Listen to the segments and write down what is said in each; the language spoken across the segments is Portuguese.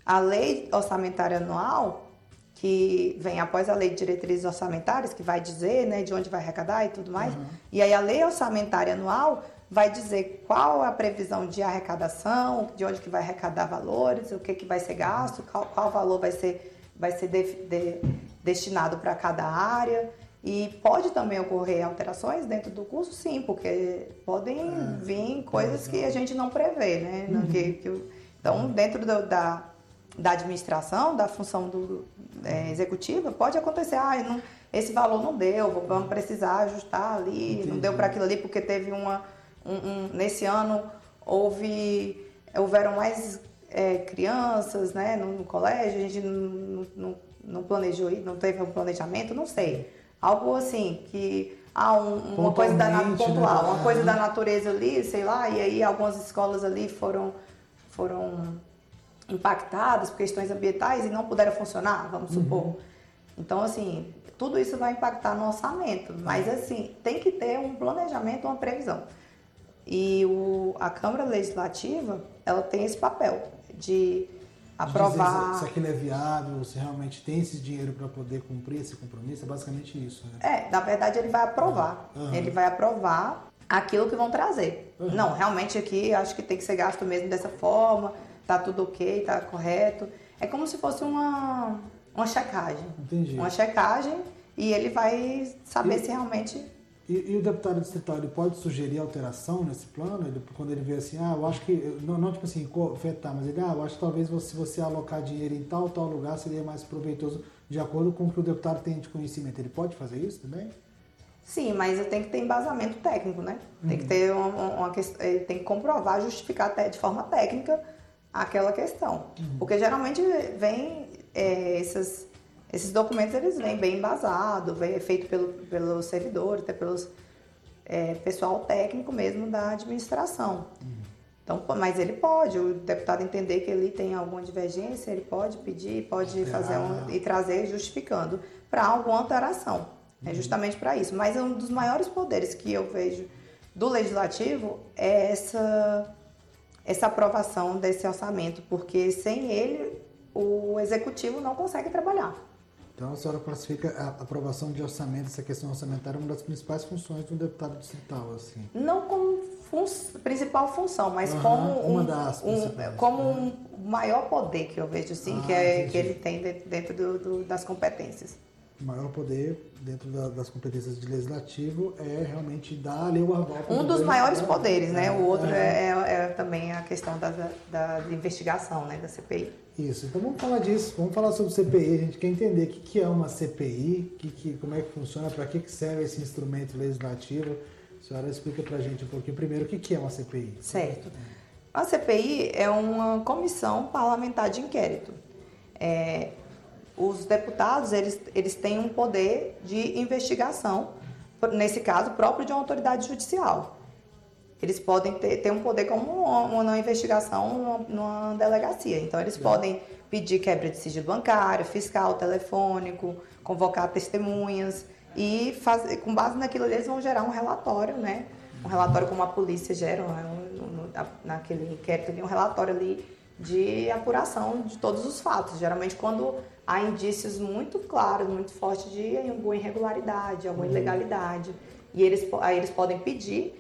A lei orçamentária anual, que vem após a lei de diretrizes orçamentárias, que vai dizer, né, de onde vai arrecadar e tudo mais. E aí a lei orçamentária anual vai dizer qual é a previsão de arrecadação, de onde que vai arrecadar valores, o que vai ser gasto, qual valor vai ser destinado para cada área. E pode também ocorrer alterações dentro do curso, sim, porque podem vir coisas que a gente não prevê, né? Então, dentro da administração, da função executiva, pode acontecer, esse valor não deu, vamos precisar ajustar ali, Entendi. Não deu para aquilo ali porque teve nesse ano houveram mais crianças, né, no colégio, a gente não planejou, não teve um planejamento, não sei. Algo assim, que uma coisa pontual, né? Uma coisa da natureza ali, sei lá, e aí algumas escolas ali foram impactadas por questões ambientais e não puderam funcionar, vamos supor. Então, assim, tudo isso vai impactar no orçamento, mas assim, tem que ter um planejamento, uma previsão. E a Câmara Legislativa, ela tem esse papel de aprovar... Se aquilo é viável, se realmente tem esse dinheiro para poder cumprir esse compromisso, é basicamente isso, né? Na verdade ele vai aprovar. Ele vai aprovar aquilo que vão trazer. Não, realmente aqui acho que tem que ser gasto mesmo dessa forma, tá tudo ok, tá correto. É como se fosse uma checagem. Entendi. Uma checagem e ele vai saber se realmente... E o deputado distrital, ele pode sugerir alteração nesse plano? Quando ele vê assim, eu acho que, não tipo assim, vetar, mas ele, eu acho que talvez se você alocar dinheiro em tal lugar seria mais proveitoso de acordo com o que o deputado tem de conhecimento. Ele pode fazer isso também? Sim, mas tem que ter embasamento técnico, né? Tem que ter ele tem que comprovar, justificar de forma técnica aquela questão. Porque geralmente vem esses documentos, eles vêm bem embasados, é feito pelo servidor, até pelos pessoal técnico mesmo da administração. Então, mas ele pode, o deputado entender que ele tem alguma divergência, ele pode pedir, pode fazer e trazer justificando para alguma alteração. É justamente para isso. Mas um dos maiores poderes que eu vejo do Legislativo é essa aprovação desse orçamento, porque sem ele o Executivo não consegue trabalhar. Então a senhora classifica a aprovação de orçamento, essa questão orçamentária, uma das principais funções do deputado distrital, assim? Não como principal função, mas como um maior poder que eu vejo, assim, que ele tem dentro das competências. O maior poder dentro das competências de legislativo é realmente dar ali o aval. Um dos maiores poderes, né? O outro é também a questão da investigação, né? Da CPI. Isso, então vamos falar disso, vamos falar sobre CPI, a gente quer entender o que é uma CPI, como é que funciona, para que serve esse instrumento legislativo. A senhora explica para a gente um pouquinho primeiro o que é uma CPI. Certo. A CPI é uma comissão parlamentar de inquérito. Os deputados, eles têm um poder de investigação, nesse caso, próprio de uma autoridade judicial. Eles podem ter um poder como uma investigação numa delegacia. Então, eles podem pedir quebra de sigilo bancário, fiscal, telefônico, convocar testemunhas e, com base naquilo, eles vão gerar um relatório, né? Um relatório como a polícia gera, naquele inquérito ali, um relatório ali de apuração de todos os fatos. Geralmente, quando há indícios muito claros, muito fortes de alguma irregularidade, alguma ilegalidade. E aí eles podem pedir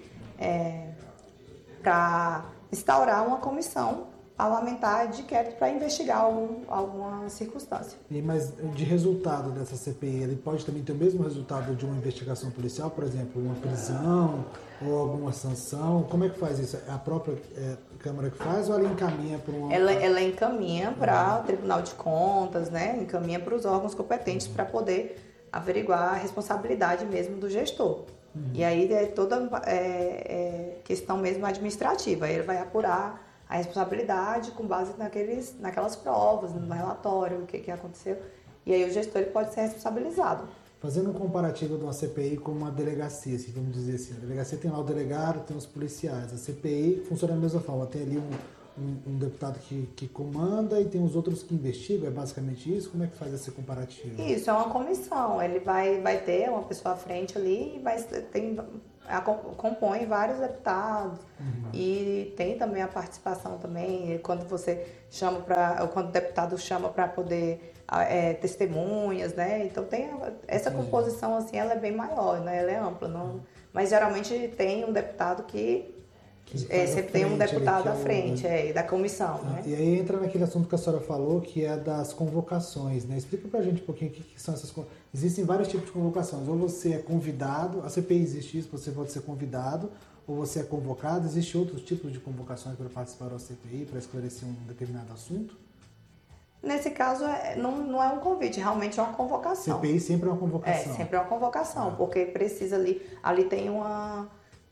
para instaurar uma comissão parlamentar de inquérito para investigar alguma circunstância. Mas de resultado dessa CPI, ele pode também ter o mesmo resultado de uma investigação policial, por exemplo, uma prisão ou alguma sanção? Como é que faz isso? É a própria Câmara que faz ou ela encaminha para uma... Ela encaminha para o Tribunal de Contas, né? Encaminha para os órgãos competentes para poder averiguar a responsabilidade mesmo do gestor. E aí é toda questão mesmo administrativa. Ele vai apurar a responsabilidade com base naquelas provas, no relatório, o que aconteceu. E aí o gestor ele pode ser responsabilizado. Fazendo um comparativo de uma CPI com uma delegacia, assim, vamos dizer assim. A delegacia tem lá o delegado, tem os policiais. A CPI funciona da mesma forma. Tem ali um deputado que comanda e tem os outros que investigam, é basicamente isso? Como é que faz esse comparativo? Isso, é uma comissão. Ele vai ter uma pessoa à frente ali e compõe vários deputados. E tem também a participação também, quando quando o deputado chama para poder testemunhas, né? Então tem essa composição assim, ela é bem maior, né? Ela é ampla, não, mas geralmente tem um deputado que sempre tem um deputado à frente da comissão, né? E aí entra naquele assunto que a senhora falou, que é das convocações, né? Explica pra gente um pouquinho o que são essas convocações. Existem vários tipos de convocações. Ou você é convidado, a CPI existe isso, você pode ser convidado, ou você é convocado. Existem outros tipos de convocações para participar da CPI, para esclarecer um determinado assunto? Nesse caso, não é um convite, realmente é uma convocação. CPI sempre é uma convocação. Sempre é uma convocação, porque precisa ali tem uma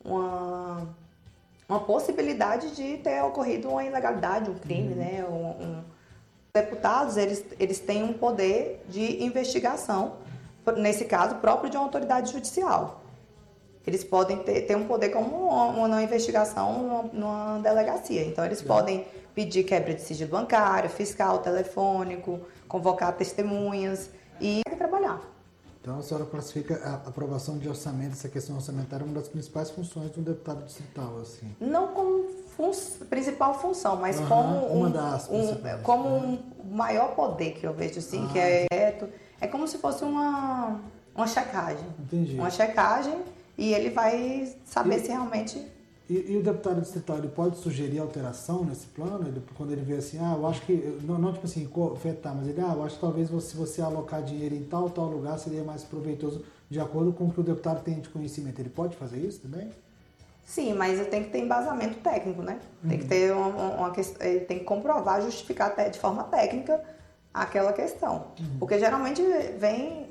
possibilidade de ter ocorrido uma ilegalidade, um crime, né? Deputados, eles têm um poder de investigação, nesse caso, próprio de uma autoridade judicial. Eles podem ter um poder como uma investigação numa delegacia. Então, eles podem pedir quebra de sigilo bancário, fiscal, telefônico, convocar testemunhas e trabalhar. Então, a senhora classifica a aprovação de orçamento, essa questão orçamentária, uma das principais funções de um deputado distrital, assim? Não como principal função, mas como um maior poder que eu vejo, assim, que é como se fosse uma checagem. Entendi. Uma checagem e ele vai saber se realmente... E o deputado distrital, ele pode sugerir alteração nesse plano? Quando ele vê assim, eu acho que, não tipo assim, vetar, mas ele, eu acho que talvez se você alocar dinheiro em tal lugar seria mais proveitoso de acordo com o que o deputado tem de conhecimento. Ele pode fazer isso também? Sim, mas tem que ter embasamento técnico, né? Tem que ter ele tem que comprovar, justificar até de forma técnica aquela questão. Porque geralmente vem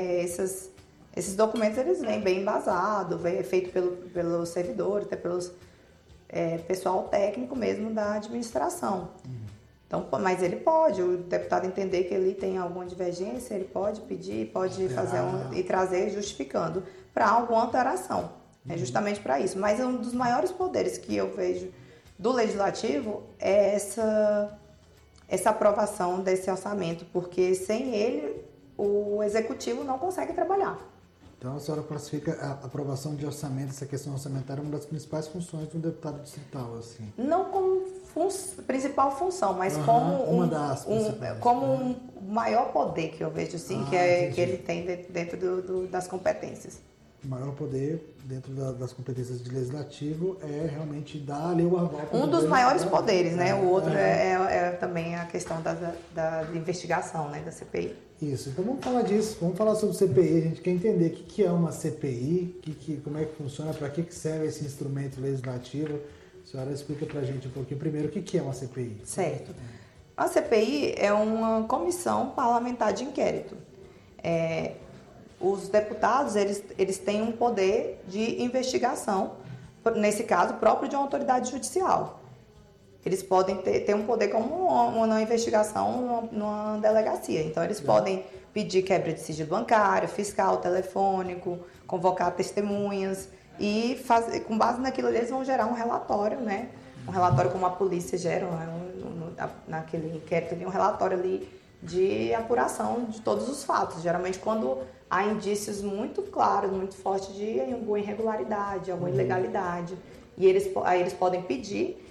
esses documentos, eles vêm bem embasados, vem feito pelos servidores, até pelos pessoal técnico mesmo da administração. Então, mas ele pode, o deputado entender que ele tem alguma divergência, ele pode pedir, pode fazer e trazer justificando para alguma alteração. É justamente para isso. Mas um dos maiores poderes que eu vejo do Legislativo é essa aprovação desse orçamento, porque sem ele o Executivo não consegue trabalhar. Então, a senhora classifica a aprovação de orçamento, essa questão orçamentária, uma das principais funções de um deputado distrital, assim? Não como principal função, mas como um maior poder que eu vejo, assim, que ele tem dentro das competências. O maior poder dentro das competências de legislativo é realmente dar ali o aval. Um dos maiores poderes, né? O outro é também a questão da investigação, né? Da CPI. Isso, então vamos falar disso, vamos falar sobre CPI, a gente quer entender o que é uma CPI, como é que funciona, para que serve esse instrumento legislativo. A senhora explica para a gente um pouquinho primeiro o que é uma CPI. Certo. A CPI é uma comissão parlamentar de inquérito. Os deputados, eles têm um poder de investigação, nesse caso, próprio de uma autoridade judicial. Eles podem ter um poder como uma investigação numa delegacia. Então, eles podem pedir quebra de sigilo bancário, fiscal, telefônico, convocar testemunhas e com base naquilo eles vão gerar um relatório, né? Um relatório como a polícia gera, naquele inquérito ali, um relatório ali de apuração de todos os fatos. Geralmente, quando há indícios muito claros, muito fortes de alguma irregularidade, alguma ilegalidade, e aí eles podem pedir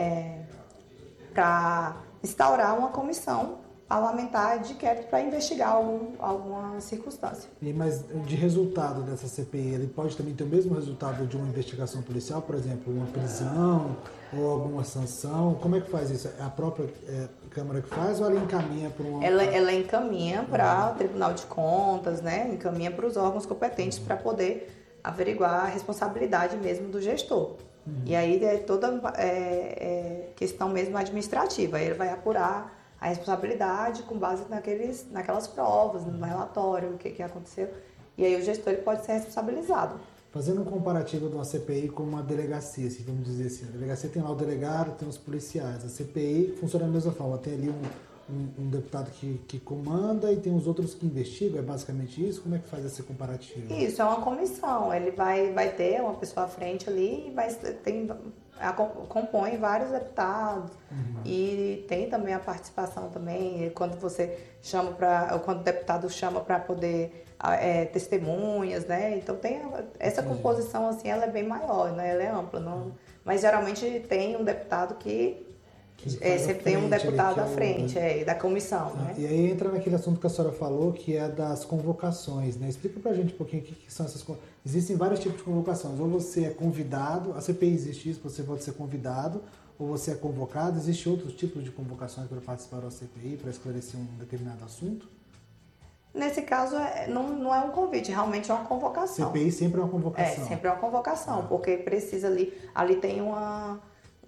para instaurar uma comissão parlamentar de inquérito para investigar alguma circunstância. Mas de resultado dessa CPI, ele pode também ter o mesmo resultado de uma investigação policial, por exemplo, uma prisão ou alguma sanção? Como é que faz isso? É a própria Câmara que faz ou ela encaminha para uma... Ela encaminha para o Tribunal de Contas, né? Encaminha para os órgãos competentes para poder averiguar a responsabilidade mesmo do gestor. E aí é toda questão mesmo administrativa. Aí ele vai apurar a responsabilidade com base naquelas provas, no relatório, o que aconteceu. E aí o gestor ele pode ser responsabilizado. Fazendo um comparativo de uma CPI com uma delegacia, assim, vamos dizer assim. A delegacia tem lá o delegado, tem os policiais. A CPI funciona da mesma forma. Tem ali um deputado que comanda e tem os outros que investigam. É basicamente isso? Como é que faz esse comparativo? Isso, é uma comissão. Ele vai ter uma pessoa à frente ali e tem compõe vários deputados e tem também a participação também quando quando o deputado chama para poder testemunhas, né? Então tem essa composição assim, ela é bem maior, né? Ela é ampla, não, mas geralmente tem um deputado que sempre tem um deputado à frente da comissão, né? E aí entra naquele assunto que a senhora falou, que é das convocações, né? Explica pra gente um pouquinho o que são essas convocações. Existem vários tipos de convocações. Ou você é convidado, a CPI existe isso, você pode ser convidado, ou você é convocado. Existem outros tipos de convocações para participar da CPI, para esclarecer um determinado assunto? Nesse caso, não é um convite, realmente é uma convocação. CPI sempre é uma convocação. Sempre é uma convocação, porque precisa ali tem uma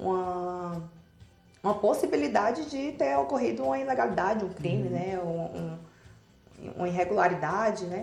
possibilidade de ter ocorrido uma ilegalidade, um crime, né? Uma irregularidade, né?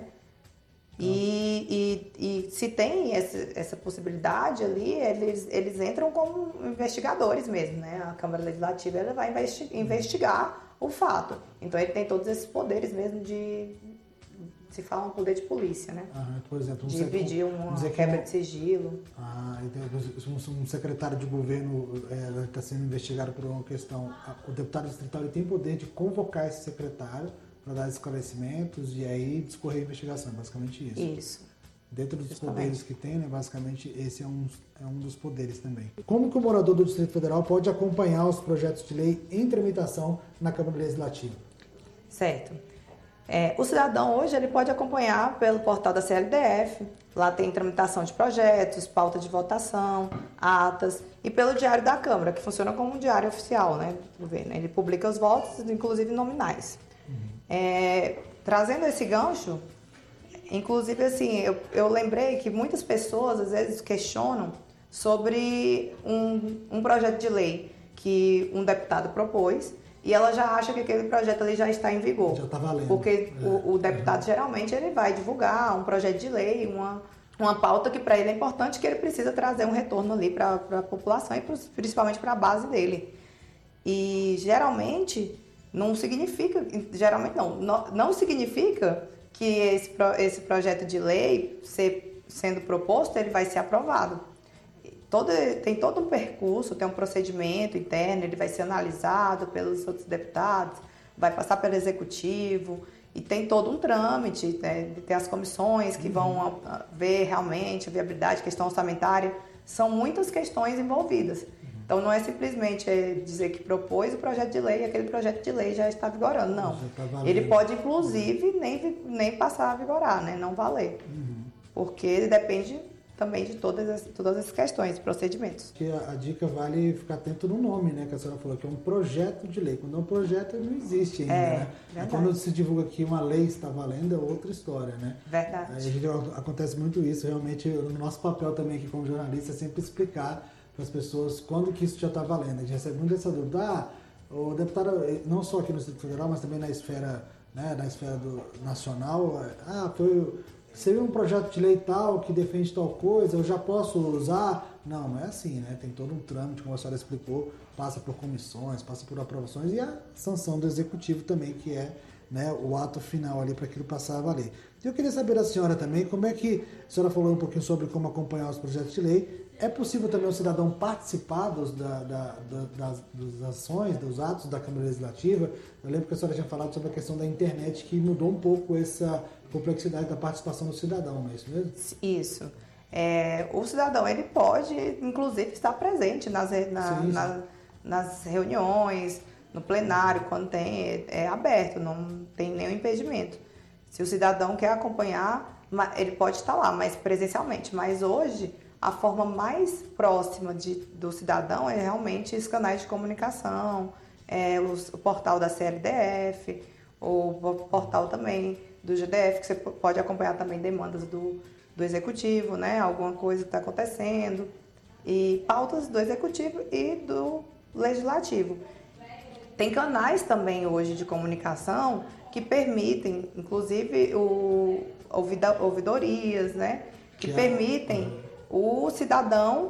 E se tem essa possibilidade ali, eles entram como investigadores mesmo, né? A Câmara Legislativa ela vai investigar o fato. Então ele tem todos esses poderes mesmo se fala um poder de polícia, né? Por exemplo, de pedir uma quebra de sigilo. Então, um secretário de governo está sendo investigado por uma questão. O deputado distrital ele tem poder de convocar esse secretário para dar esclarecimentos e aí discorrer a investigação, basicamente isso. Isso. Dentro dos poderes que tem, né, basicamente esse é um dos poderes também. Como que o morador do Distrito Federal pode acompanhar os projetos de lei em tramitação na Câmara Legislativa? Certo. O cidadão hoje ele pode acompanhar pelo portal da CLDF, lá tem tramitação de projetos, pauta de votação, atas, e pelo Diário da Câmara, que funciona como um diário oficial, né, do governo. Ele publica os votos, inclusive nominais. Trazendo esse gancho, inclusive assim, eu lembrei que muitas pessoas às vezes questionam sobre um projeto de lei que um deputado propôs, e ela já acha que aquele projeto ali já está em vigor. Já está valendo. Porque o deputado geralmente ele vai divulgar um projeto de lei, uma pauta que para ele é importante, que ele precisa trazer um retorno ali para a população e principalmente para a base dele. E geralmente não significa que esse projeto de lei sendo proposto, ele vai ser aprovado. Tem todo um percurso, tem um procedimento interno, ele vai ser analisado pelos outros deputados, vai passar pelo executivo e tem todo um trâmite, né? Tem as comissões que vão ver realmente a viabilidade, questão orçamentária, são muitas questões envolvidas. Então não é simplesmente dizer que propôs o projeto de lei e aquele projeto de lei já está vigorando, não. Ele pode inclusive nem passar a vigorar, né? Não valer, porque ele depende também de todas as questões, procedimentos. A dica vale ficar atento no nome, né? Que a senhora falou que é um projeto de lei. Quando é um projeto, não existe ainda, né? Verdade. Quando se divulga que uma lei está valendo, é outra história, né? Verdade. Acontece muito isso. Realmente, o nosso papel também aqui como jornalista é sempre explicar para as pessoas quando que isso já está valendo. A gente recebe muito essa dúvida. O deputado, não só aqui no Distrito Federal, mas também na esfera, né, nacional, seria um projeto de lei tal que defende tal coisa, eu já posso usar? Não é assim, né? Tem todo um trâmite, como a senhora explicou, passa por comissões, passa por aprovações e a sanção do executivo também, que é, né, o ato final ali para aquilo passar a valer. Eu queria saber da senhora também, como é que a senhora falou um pouquinho sobre como acompanhar os projetos de lei. É possível também o cidadão participar das ações, dos atos da Câmara Legislativa? Eu lembro que a senhora tinha falado sobre a questão da internet, que mudou um pouco essa complexidade da participação do cidadão, não é isso mesmo? Isso. O cidadão ele pode, inclusive, estar presente nas reuniões, no plenário, quando é aberto, não tem nenhum impedimento. Se o cidadão quer acompanhar, ele pode estar lá, mas presencialmente. Mas hoje, a forma mais próxima do cidadão é realmente os canais de comunicação, o portal da CLDF, o portal também do GDF, que você pode acompanhar também demandas do Executivo, né? Alguma coisa que está acontecendo, e pautas do Executivo e do Legislativo. Tem canais também hoje de comunicação que permitem, inclusive, ouvidorias, né? Que permitem o cidadão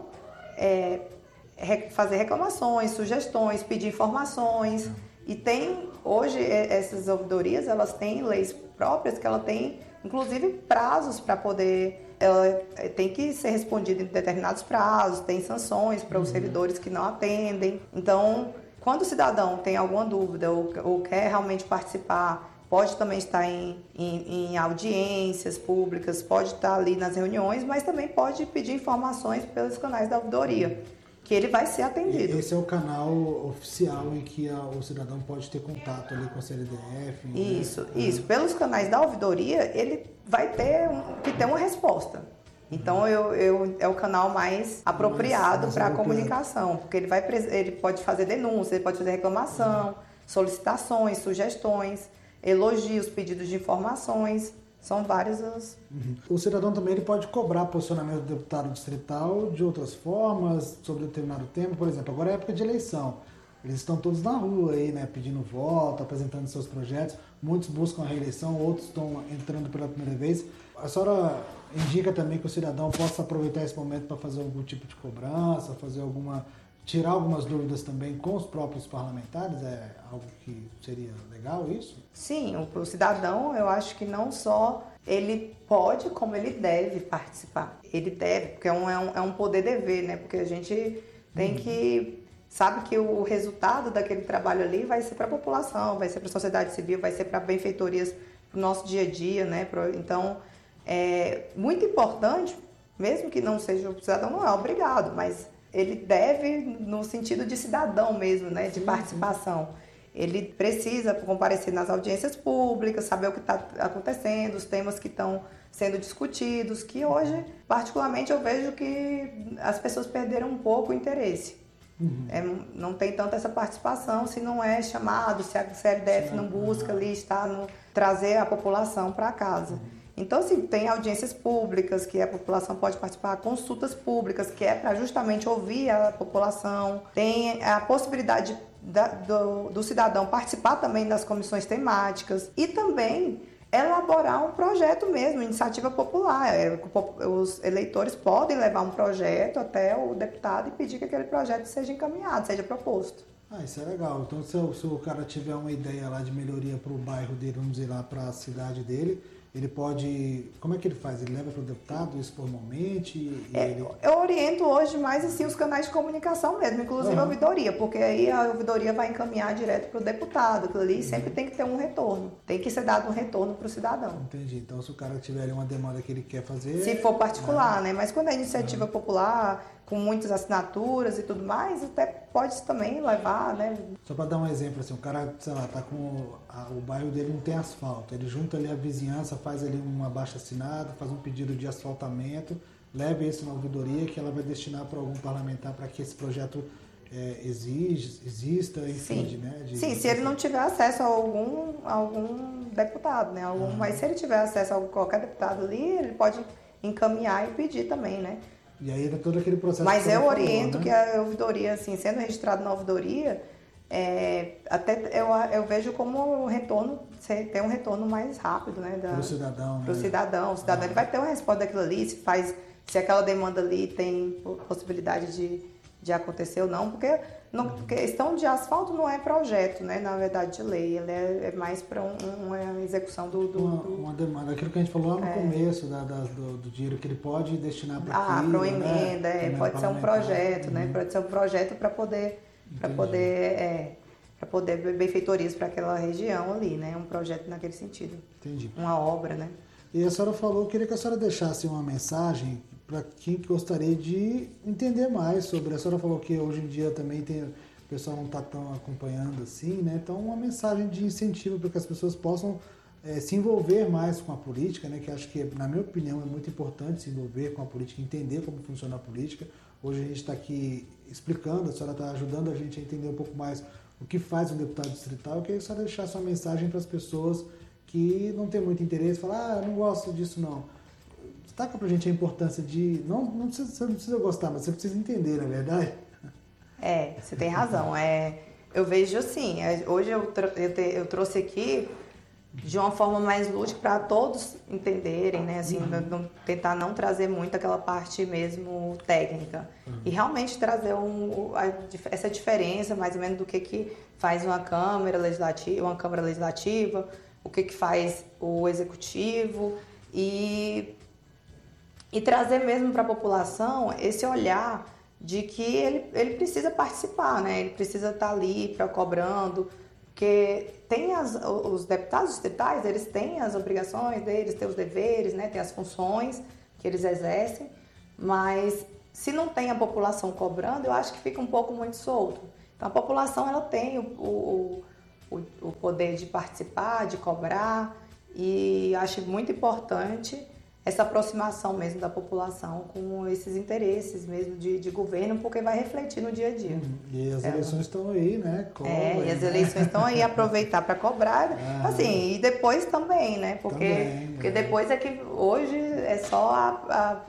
fazer reclamações, sugestões, pedir informações. E tem, hoje, essas ouvidorias, elas têm leis próprias, que ela tem, inclusive, prazos para poder ela tem que ser respondida em determinados prazos, tem sanções para os servidores que não atendem. Então, quando o cidadão tem alguma dúvida ou quer realmente participar, pode também estar em audiências públicas, pode estar ali nas reuniões, mas também pode pedir informações pelos canais da ouvidoria, que ele vai ser atendido. Esse é o canal oficial em que o cidadão pode ter contato ali com a CLDF. Isso. Pelos canais da ouvidoria, ele vai ter que ter uma resposta. Então, é o canal mais apropriado para a comunicação, porque ele pode fazer denúncia, ele pode fazer reclamação, solicitações, sugestões, elogios, pedidos de informações. São várias as... O cidadão também ele pode cobrar posicionamento do deputado distrital de outras formas, sobre determinado tema. Por exemplo, agora é época de eleição. Eles estão todos na rua aí, né, pedindo voto, apresentando seus projetos. Muitos buscam a reeleição, outros estão entrando pela primeira vez. A senhora indica também que o cidadão possa aproveitar esse momento para fazer algum tipo de cobrança, tirar algumas dúvidas também com os próprios parlamentares? É algo que seria legal isso? Sim, o cidadão, eu acho que não só ele pode, como ele deve participar. Ele deve, porque é um poder-dever, né? Porque a gente tem que... Sabe que o resultado daquele trabalho ali vai ser para a população, vai ser para a sociedade civil, vai ser para benfeitorias para o nosso dia a dia, né? Então, é muito importante, mesmo que não seja o cidadão, não é obrigado, mas ele deve no sentido de cidadão mesmo, né? De participação. Ele precisa comparecer nas audiências públicas, saber o que está acontecendo, os temas que estão sendo discutidos, que hoje, particularmente, eu vejo que as pessoas perderam um pouco o interesse. Não tem tanta essa participação se não é chamado, se a CLDF não busca ali trazer a população para casa. Então, assim, tem audiências públicas que a população pode participar, consultas públicas, que é para justamente ouvir a população. Tem a possibilidade do cidadão participar também das comissões temáticas e também elaborar um projeto mesmo, iniciativa popular. Os eleitores podem levar um projeto até o deputado e pedir que aquele projeto seja encaminhado, seja proposto. Isso é legal. Então, se o cara tiver uma ideia lá de melhoria para o bairro dele, vamos dizer lá, para a cidade dele, ele pode... Como é que ele faz? Ele leva para o deputado isso formalmente? Eu oriento hoje mais assim, os canais de comunicação mesmo, inclusive a ouvidoria, porque aí a ouvidoria vai encaminhar direto para o deputado. Aquilo ali sempre tem que ter um retorno. Tem que ser dado um retorno para o cidadão. Entendi. Então, se o cara tiver ali uma demanda que ele quer fazer... Se for particular, né? Mas quando é iniciativa popular, com muitas assinaturas e tudo mais, até pode também levar, né? Só para dar um exemplo, assim, o cara, sei lá, tá com o bairro dele não tem asfalto, ele junta ali a vizinhança, faz ali um abaixo-assinado, faz um pedido de asfaltamento, leva isso na ouvidoria que ela vai destinar para algum parlamentar para que esse projeto exista, enfim, né? Se ele não tiver acesso a algum deputado, né? Mas se ele tiver acesso a qualquer deputado ali, ele pode encaminhar e pedir também, né? E aí é todo aquele processo. Mas eu oriento, né? Que a ouvidoria, assim, sendo registrado na ouvidoria, até eu vejo como o retorno, tem um retorno mais rápido, né? Para o cidadão. Para o cidadão. O cidadão ele vai ter uma resposta daquilo ali, se aquela demanda ali tem possibilidade de acontecer ou não, porque questão de asfalto não é projeto, né? Na verdade, de lei, ele é mais para uma execução uma demanda, aquilo que a gente falou lá no começo, do dinheiro que ele pode destinar para aquilo, para uma emenda, né? Pode ser um projeto, né? Pode ser um projeto para poder benfeitorias para aquela região ali, né? Um projeto naquele sentido. Entendi. Uma obra, né? E a senhora falou, eu queria que a senhora deixasse uma mensagem para quem gostaria de entender mais sobre. A senhora falou que hoje em dia também o pessoal não está tão acompanhando assim, né? Então, uma mensagem de incentivo para que as pessoas possam se envolver mais com a política, né? Que acho que, na minha opinião, é muito importante se envolver com a política, entender como funciona a política. Hoje a gente está aqui explicando, a senhora está ajudando a gente a entender um pouco mais o que faz um deputado distrital. Eu queria que a senhora deixasse uma mensagem para as pessoas que não têm muito interesse, falar, eu não gosto disso não. Destaca pra gente a importância de... Você não precisa gostar, mas você precisa entender, na verdade. Você tem razão. Eu vejo assim, hoje eu trouxe aqui de uma forma mais lúdica para todos entenderem, né? Assim, tentar não trazer muito aquela parte mesmo técnica. E realmente trazer essa diferença, mais ou menos, do que faz uma Câmara Legislativa, o que faz o Executivo e e trazer mesmo para a população esse olhar de que ele precisa participar, né? Ele precisa estar ali cobrando, porque os deputados distritais, eles têm as obrigações deles, têm os deveres, né? Têm as funções que eles exercem, mas se não tem a população cobrando, eu acho que fica um pouco muito solto. Então a população ela tem o poder de participar, de cobrar, e acho muito importante essa aproximação mesmo da população com esses interesses mesmo de governo, porque vai refletir no dia a dia. E as eleições estão aí, né? E as eleições estão aí, aproveitar para cobrar, assim, e depois também, né? Porque depois é que hoje é só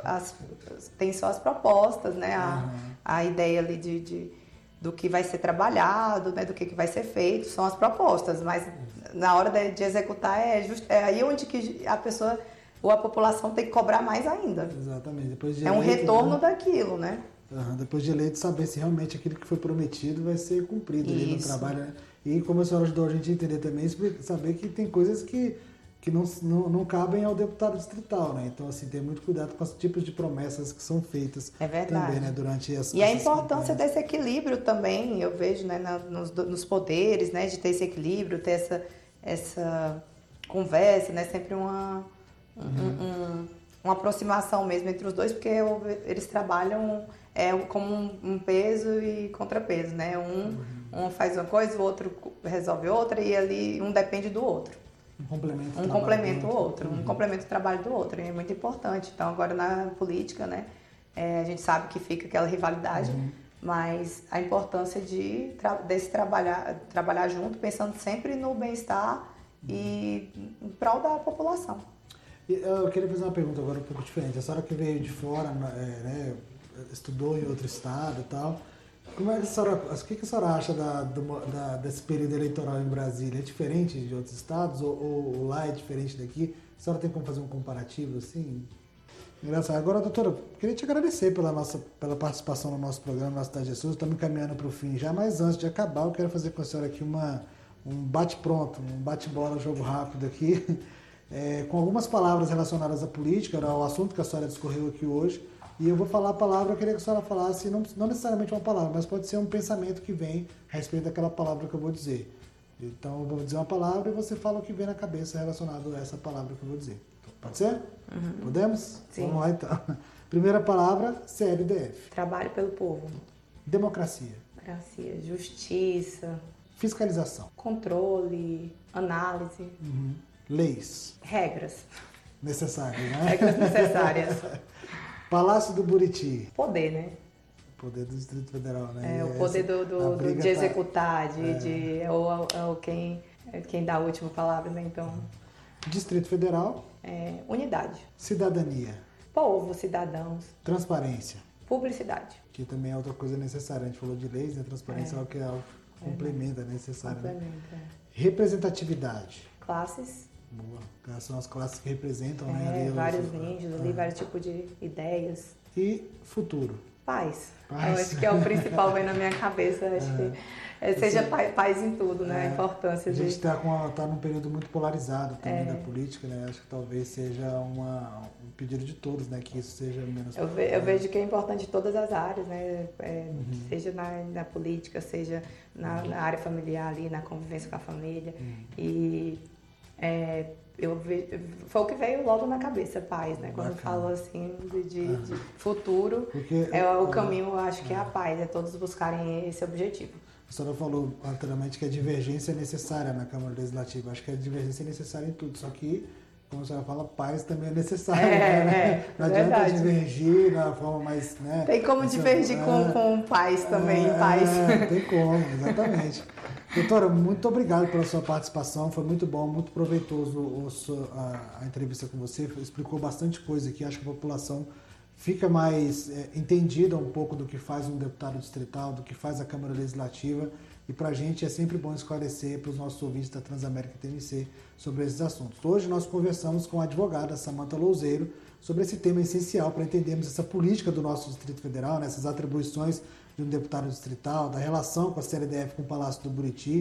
tem só as propostas, né? A ideia ali do que vai ser trabalhado, né? Do que vai ser feito, são as propostas, mas na hora de executar é aí onde que a pessoa ou a população tem que cobrar mais ainda. Exatamente. Depois de eleito, um retorno daquilo, né? Depois de eleito, saber se realmente aquilo que foi prometido vai ser cumprido ali no trabalho, né? E como a senhora ajudou a gente a entender também, saber que tem coisas que não cabem ao deputado distrital, né? Então, assim, ter muito cuidado com os tipos de promessas que são feitas também, né? Durante E a importância desse equilíbrio também, eu vejo, né? Nos poderes, né? De ter esse equilíbrio, ter essa conversa, né? Sempre uma aproximação mesmo entre os dois, porque eles trabalham como um peso e contrapeso, né? Um faz uma coisa, o outro resolve outra e ali um depende do outro. Um complementa o outro, um complementa o trabalho do outro, e é muito importante. Então agora na política, né? A gente sabe que fica aquela rivalidade, mas a importância desse trabalhar junto, pensando sempre no bem-estar e em prol da população. Eu queria fazer uma pergunta agora um pouco diferente. A senhora que veio de fora, né, estudou em outro estado e tal, como é que o que a senhora acha desse período eleitoral em Brasília? É diferente de outros estados ou lá é diferente daqui? A senhora tem como fazer um comparativo assim? Engraçado. Agora, doutora, queria te agradecer pela participação no nosso programa, na Cidade de Jesus. Estamos caminhando para o fim já, mas antes de acabar, eu quero fazer com a senhora aqui um bate-pronto, um bate-bola, jogo rápido aqui. Com algumas palavras relacionadas à política, ao assunto que a senhora discorreu aqui hoje, e eu vou falar a palavra, eu queria que a senhora falasse, não necessariamente uma palavra, mas pode ser um pensamento que vem a respeito daquela palavra que eu vou dizer. Então eu vou dizer uma palavra e você fala o que vem na cabeça relacionado a essa palavra que eu vou dizer. Pode ser? Podemos? Sim. Vamos lá então. Primeira palavra, CLDF. Trabalho pelo povo. Democracia. Democracia, justiça. Fiscalização. Controle, análise. Leis. Regras. Necessárias, né? Regras necessárias. Palácio do Buriti. Poder, né? O poder do Distrito Federal, né? O poder de executar, ou quem dá a última palavra, né? Então... Distrito Federal. Unidade. Cidadania. Povo, cidadãos. Transparência. Publicidade. Que também é outra coisa necessária. A gente falou de leis, né? Transparência é algo que complementa, necessário. Né? Representatividade. Classes. Boa. São as classes que representam, vários índios ali, vários tipos de ideias. E futuro. Paz. Eu acho que é o principal, vem na minha cabeça. Acho que seja paz em tudo, né? A importância a gente está num período muito polarizado também da política, né? Acho que talvez seja um pedido de todos, né? Que isso seja menos... Eu vejo que é importante em todas as áreas, né? Seja na política, seja na área familiar ali, na convivência com a família. E foi o que veio logo na cabeça, paz, né? Quando falo assim de futuro, porque o caminho, eu acho que é a paz, é todos buscarem esse objetivo. A senhora falou anteriormente que a divergência é necessária na Câmara Legislativa. Acho que a divergência é necessária em tudo, só que, como a senhora fala, paz também é necessária. Não adianta divergir na forma mais... Né? Tem como divergir com paz também, paz. Tem como, exatamente. Doutora, muito obrigado pela sua participação, foi muito bom, muito proveitoso a entrevista com você, explicou bastante coisa aqui, acho que a população fica mais entendida um pouco do que faz um deputado distrital, do que faz a Câmara Legislativa, e para a gente é sempre bom esclarecer para os nossos ouvintes da Transamérica TMC sobre esses assuntos. Hoje nós conversamos com a advogada Samantha Louzeiro sobre esse tema essencial para entendermos essa política do nosso Distrito Federal, essas atribuições de um deputado distrital, da relação com a CLDF com o Palácio do Buriti,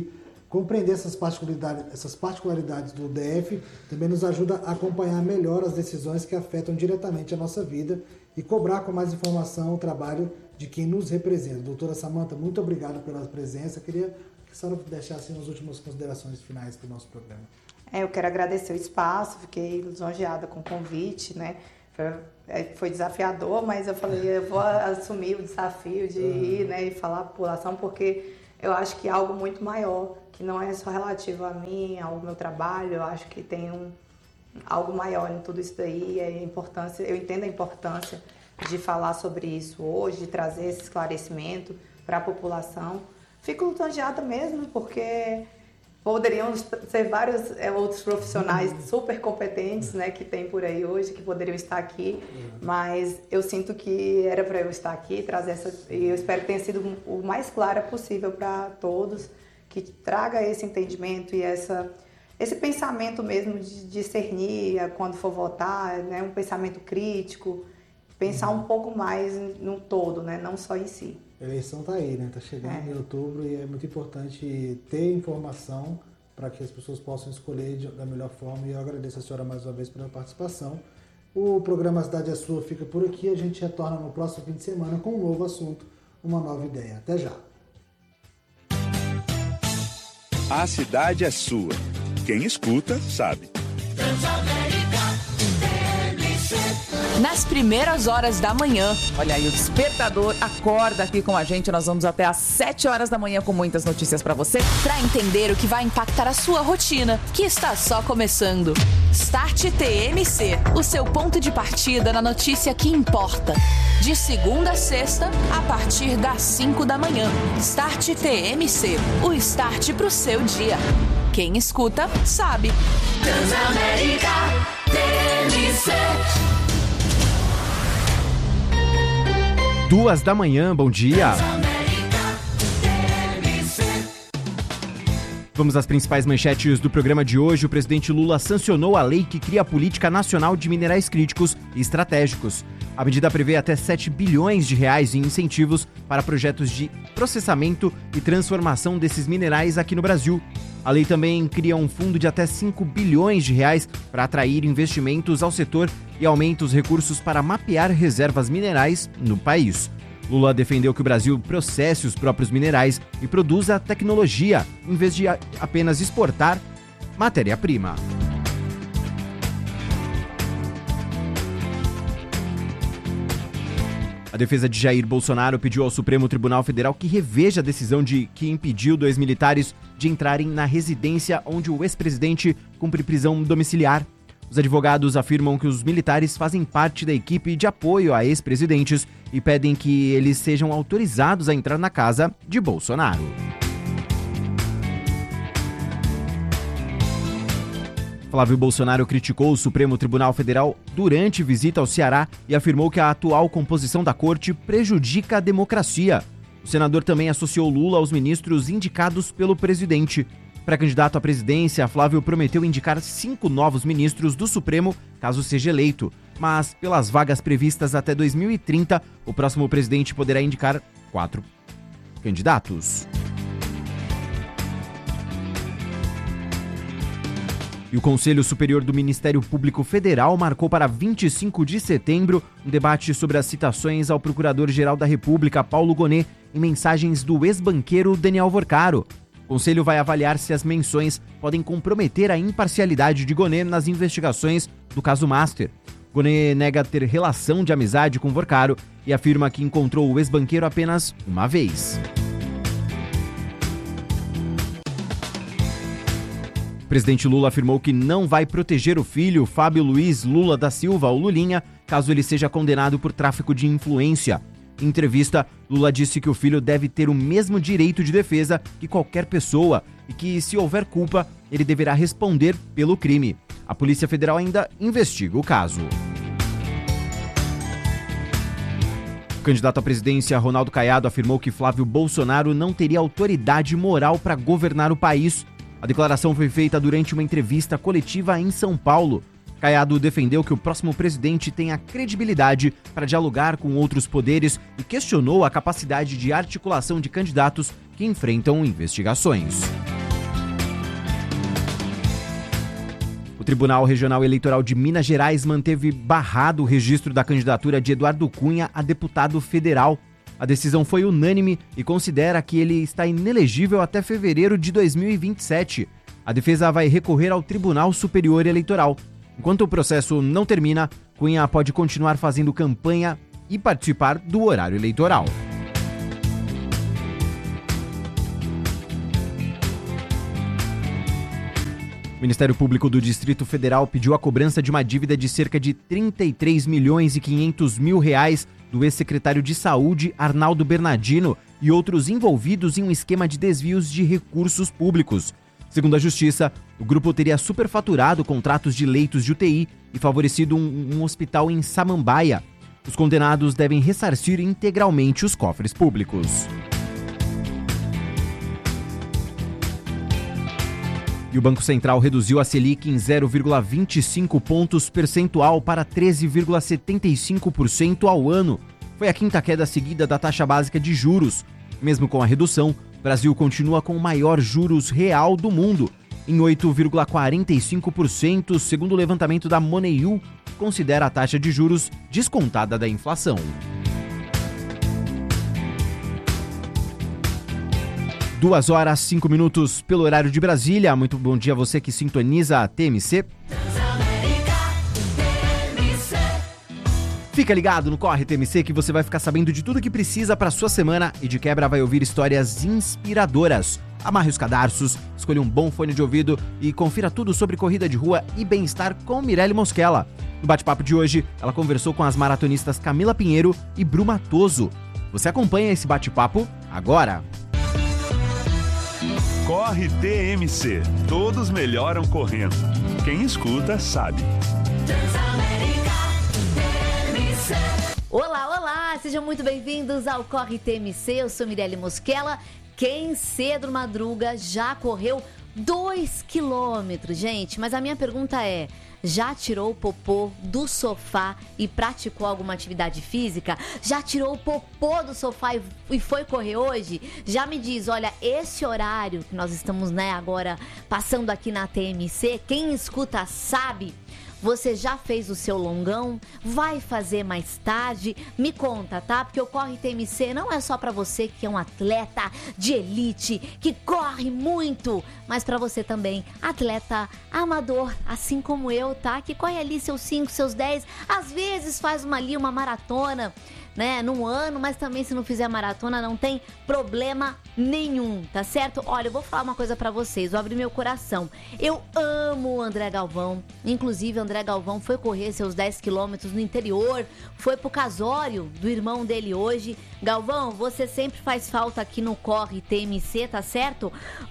Compreender essas particularidades do DF também nos ajuda a acompanhar melhor as decisões que afetam diretamente a nossa vida e cobrar com mais informação o trabalho de quem nos representa. Doutora Samantha, muito obrigado pela presença. Queria que a senhora deixasse as últimas considerações finais para o nosso programa. Eu quero agradecer o espaço, fiquei lisonjeada com o convite, né? Foi desafiador, mas eu falei, eu vou assumir o desafio de ir, né, e falar para a população, porque eu acho que é algo muito maior, que não é só relativo a mim, ao meu trabalho. Eu acho que tem algo maior em tudo isso daí, eu entendo a importância de falar sobre isso hoje, de trazer esse esclarecimento para a população. Fico lisonjeada mesmo, porque poderiam ser vários outros profissionais super competentes, né, que tem por aí hoje, que poderiam estar aqui, mas eu sinto que era para eu estar aqui, trazer e eu espero que tenha sido o mais clara possível para todos, que traga esse entendimento e esse pensamento mesmo de discernir quando for votar, né, um pensamento crítico, pensar um pouco mais no todo, né, não só em si. A eleição está aí, né? Está chegando em outubro e é muito importante ter informação para que as pessoas possam escolher da melhor forma. E eu agradeço a senhora mais uma vez pela participação. O programa A Cidade é Sua fica por aqui. A gente retorna no próximo fim de semana com um novo assunto, uma nova ideia. Até já! A cidade é sua. Quem escuta, sabe. Nas primeiras horas da manhã. Olha aí, o Despertador acorda aqui com a gente. Nós vamos até às 7 horas da manhã com muitas notícias para você, para entender o que vai impactar a sua rotina, que está só começando. Start TMC, o seu ponto de partida na notícia que importa. De segunda a sexta, a partir das 5 da manhã. Start TMC, o start pro seu dia. Quem escuta, sabe. Transamérica TMC. 2 da manhã, bom dia. Vamos às principais manchetes do programa de hoje. O presidente Lula sancionou a lei que cria a Política Nacional de Minerais Críticos e Estratégicos. A medida prevê até 7 bilhões de reais em incentivos para projetos de processamento e transformação desses minerais aqui no Brasil. A lei também cria um fundo de até 5 bilhões de reais para atrair investimentos ao setor e aumenta os recursos para mapear reservas minerais no país. Lula defendeu que o Brasil processe os próprios minerais e produza tecnologia, em vez de apenas exportar matéria-prima. A defesa de Jair Bolsonaro pediu ao Supremo Tribunal Federal que reveja a decisão que impediu 2 militares de entrarem na residência onde o ex-presidente cumpre prisão domiciliar. Os advogados afirmam que os militares fazem parte da equipe de apoio a ex-presidentes e pedem que eles sejam autorizados a entrar na casa de Bolsonaro. Flávio Bolsonaro criticou o Supremo Tribunal Federal durante visita ao Ceará e afirmou que a atual composição da corte prejudica a democracia. O senador também associou Lula aos ministros indicados pelo presidente. Pré-candidato à presidência, Flávio prometeu indicar 5 novos ministros do Supremo caso seja eleito. Mas, pelas vagas previstas até 2030, o próximo presidente poderá indicar 4 candidatos. E o Conselho Superior do Ministério Público Federal marcou para 25 de setembro um debate sobre as citações ao Procurador-Geral da República, Paulo Gonet, em mensagens do ex-banqueiro Daniel Vorcaro. O Conselho vai avaliar se as menções podem comprometer a imparcialidade de Gonet nas investigações do caso Master. Gonet nega ter relação de amizade com Vorcaro e afirma que encontrou o ex-banqueiro apenas uma vez. O presidente Lula afirmou que não vai proteger o filho, Fábio Luiz Lula da Silva, ou Lulinha, caso ele seja condenado por tráfico de influência. Em entrevista, Lula disse que o filho deve ter o mesmo direito de defesa que qualquer pessoa e que, se houver culpa, ele deverá responder pelo crime. A Polícia Federal ainda investiga o caso. O candidato à presidência, Ronaldo Caiado, afirmou que Flávio Bolsonaro não teria autoridade moral para governar o país. A declaração foi feita durante uma entrevista coletiva em São Paulo. Caiado defendeu que o próximo presidente tenha credibilidade para dialogar com outros poderes e questionou a capacidade de articulação de candidatos que enfrentam investigações. Tribunal Regional Eleitoral de Minas Gerais manteve barrado o registro da candidatura de Eduardo Cunha a deputado federal. A decisão foi unânime e considera que ele está inelegível até fevereiro de 2027. A defesa vai recorrer ao Tribunal Superior Eleitoral. Enquanto o processo não termina, Cunha pode continuar fazendo campanha e participar do horário eleitoral. O Ministério Público do Distrito Federal pediu a cobrança de uma dívida de cerca de 33 milhões e 500 mil reais do ex-secretário de Saúde, Arnaldo Bernardino, e outros envolvidos em um esquema de desvios de recursos públicos. Segundo a Justiça, o grupo teria superfaturado contratos de leitos de UTI e favorecido um hospital em Samambaia. Os condenados devem ressarcir integralmente os cofres públicos. E o Banco Central reduziu a Selic em 0,25 pontos percentual para 13,75% ao ano. Foi a quinta queda seguida da taxa básica de juros. Mesmo com a redução, o Brasil continua com o maior juros real do mundo, em 8,45%, segundo o levantamento da MoneyU, que considera a taxa de juros descontada da inflação. 2h05 pelo horário de Brasília. Muito bom dia a você que sintoniza a TMC. Fica ligado no Corre TMC que você vai ficar sabendo de tudo que precisa para sua semana e de quebra vai ouvir histórias inspiradoras. Amarre os cadarços, escolha um bom fone de ouvido e confira tudo sobre corrida de rua e bem-estar com Mirelle Mosquela. No bate-papo de hoje, ela conversou com as maratonistas Camila Pinheiro e Bru Matoso. Você acompanha esse bate-papo agora. Corre TMC. Todos melhoram correndo. Quem escuta, sabe. Olá, olá! Sejam muito bem-vindos ao Corre TMC. Eu sou Mirelle Mosquela. Quem cedo madruga já correu 2 quilômetros, gente. Mas a minha pergunta é... Já tirou o popô do sofá e praticou alguma atividade física? Já tirou o popô do sofá e foi correr hoje? Já me diz, olha, esse horário que nós estamos, agora passando aqui na TMC, quem escuta sabe. Você já fez o seu longão? Vai fazer mais tarde? Me conta, tá? Porque o Corre TMC não é só pra você que é um atleta de elite, que corre muito, mas pra você também, atleta amador, assim como eu, tá? Que corre ali seus 5, seus 10, às vezes faz uma maratona, num ano, mas também se não fizer maratona não tem problema nenhum, tá certo? Olha, eu vou falar uma coisa pra vocês, vou abrir meu coração. Eu amo o André Galvão, inclusive o André Galvão foi correr seus 10 quilômetros no interior, foi pro casório do irmão dele hoje. Galvão, você sempre faz falta aqui no Corre TMC, tá certo?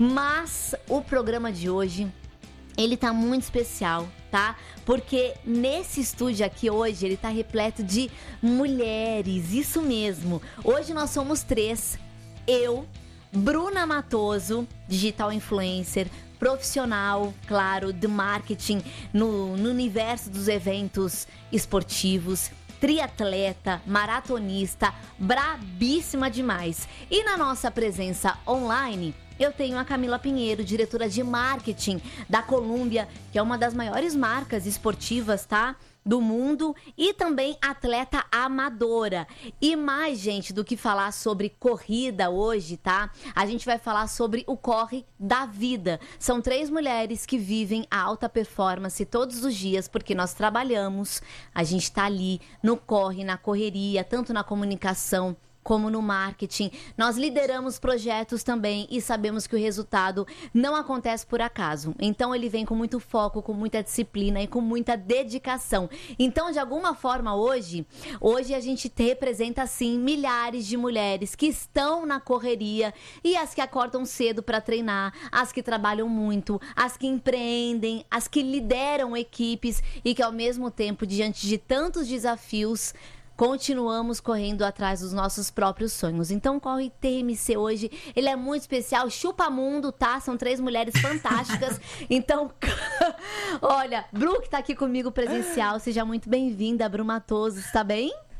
Mas o programa de hoje... ele tá muito especial, tá? Porque nesse estúdio aqui hoje, ele tá repleto de mulheres, isso mesmo. Hoje nós somos 3, eu, Bruna Matoso, digital influencer, profissional, claro, de marketing no universo dos eventos esportivos, triatleta, maratonista, brabíssima demais. E na nossa presença online... eu tenho a Camila Pinheiro, diretora de marketing da Columbia, que é uma das maiores marcas esportivas, tá? Do mundo, e também atleta amadora. E mais, gente, do que falar sobre corrida hoje, tá? A gente vai falar sobre o corre da vida. São 3 mulheres que vivem a alta performance todos os dias, porque nós trabalhamos, a gente tá ali no corre, na correria, tanto na comunicação, como no marketing. Nós lideramos projetos também e sabemos que o resultado não acontece por acaso. Então ele vem com muito foco, com muita disciplina e com muita dedicação. Então, de alguma forma, hoje a gente representa, sim, milhares de mulheres que estão na correria e as que acordam cedo para treinar, as que trabalham muito, as que empreendem, as que lideram equipes e que, ao mesmo tempo, diante de tantos desafios, continuamos correndo atrás dos nossos próprios sonhos. Então, o Corre TMC hoje, ele é muito especial. Chupa mundo, tá? São 3 mulheres fantásticas. Então, olha, Bru que tá aqui comigo presencial, seja muito bem-vinda, Bru Matoso, está bem?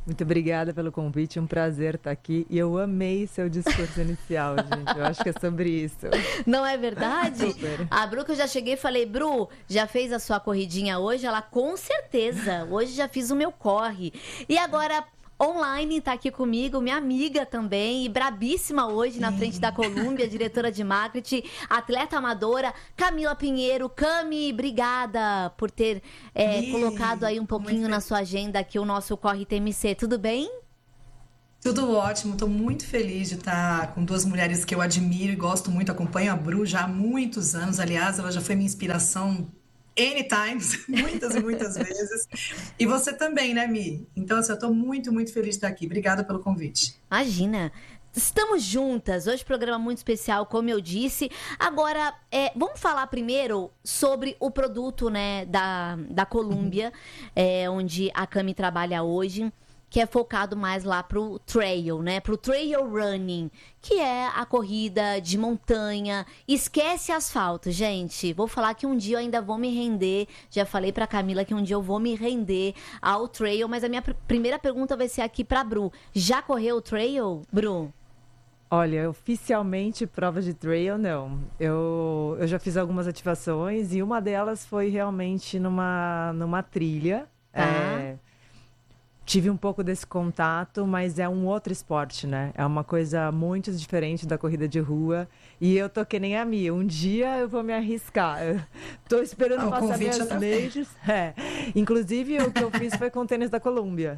Muito obrigada pelo convite, um prazer estar aqui. E eu amei seu discurso inicial, gente. Eu acho que é sobre isso. Não é verdade? Super. A Bru, que eu já cheguei e falei, Bru, já fez a sua corridinha hoje? Ela, com certeza. Hoje já fiz o meu corre. E agora... online, tá aqui comigo, minha amiga também, e brabíssima hoje na frente da Columbia, diretora de marketing, atleta amadora, Camila Pinheiro. Cami, obrigada por ter colocado aí um pouquinho na sua agenda aqui o nosso Corre TMC, tudo bem? Tudo ótimo, estou muito feliz de estar com duas mulheres que eu admiro e gosto muito, acompanho a Bru já há muitos anos, aliás, ela já foi minha inspiração anytimes, muitas e muitas vezes. E você também, né, Mi? Então, assim, eu estou muito, muito feliz de estar aqui. Obrigada pelo convite. Imagina. Estamos juntas. Hoje programa muito especial, como eu disse. Agora, vamos falar primeiro sobre o produto, né, da Columbia, onde a Cami trabalha hoje, que é focado mais lá pro trail, né? Pro trail running, que é a corrida de montanha. Esquece asfalto, gente. Vou falar que um dia eu ainda vou me render. Já falei pra Camila que um dia eu vou me render ao trail, mas a minha primeira pergunta vai ser aqui pra Bru. Já correu o trail, Bru? Olha, oficialmente prova de trail, não. Eu já fiz algumas ativações e uma delas foi realmente numa trilha. Tá. Tive um pouco desse contato, mas é um outro esporte, né? É uma coisa muito diferente da corrida de rua. E eu tô que nem a Mia. Um dia eu vou me arriscar. Eu tô esperando passar minhas leis. Inclusive, o que eu fiz foi com o tênis da Columbia.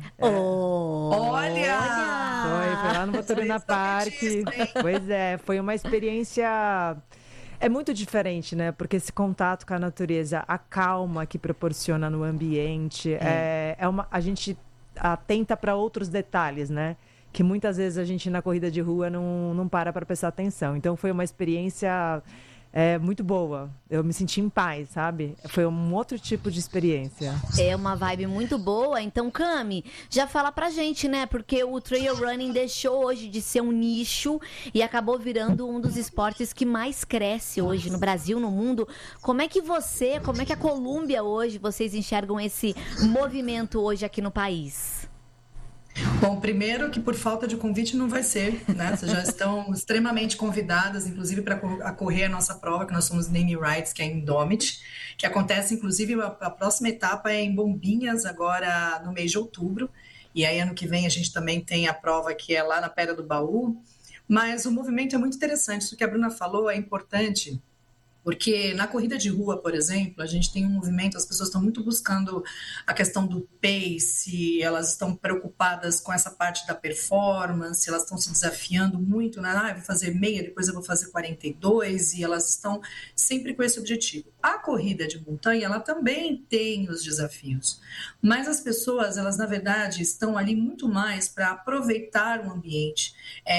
Olha! Foi lá no Boturina Park. Pois é, foi uma experiência... É muito diferente, né? Porque esse contato com a natureza, a calma que proporciona no ambiente, a gente atenta para outros detalhes, né? Que muitas vezes a gente na corrida de rua não para prestar atenção. Então foi uma experiência muito boa. Eu me senti em paz, sabe? Foi um outro tipo de experiência. É uma vibe muito boa. Então, Cami, já fala pra gente, né? Porque o trail running deixou hoje de ser um nicho e acabou virando um dos esportes que mais cresce hoje no Brasil, no mundo. Como é que a Columbia hoje, vocês enxergam esse movimento hoje aqui no país? Bom, primeiro que por falta de convite não vai ser, né? Vocês já estão extremamente convidadas, inclusive, para correr a nossa prova, que nós somos Name Rights, que é em Indomit, que acontece, inclusive, a próxima etapa é em Bombinhas, agora no mês de outubro. E aí, ano que vem, a gente também tem a prova que é lá na Pedra do Baú. Mas o movimento é muito interessante. Isso que a Bruna falou é importante, porque na corrida de rua, por exemplo, a gente tem um movimento, as pessoas estão muito buscando a questão do pace, elas estão preocupadas com essa parte da performance, elas estão se desafiando muito, né? Eu vou fazer meia, depois eu vou fazer 42, e elas estão sempre com esse objetivo. A corrida de montanha, ela também tem os desafios, mas as pessoas, elas na verdade estão ali muito mais para aproveitar o ambiente.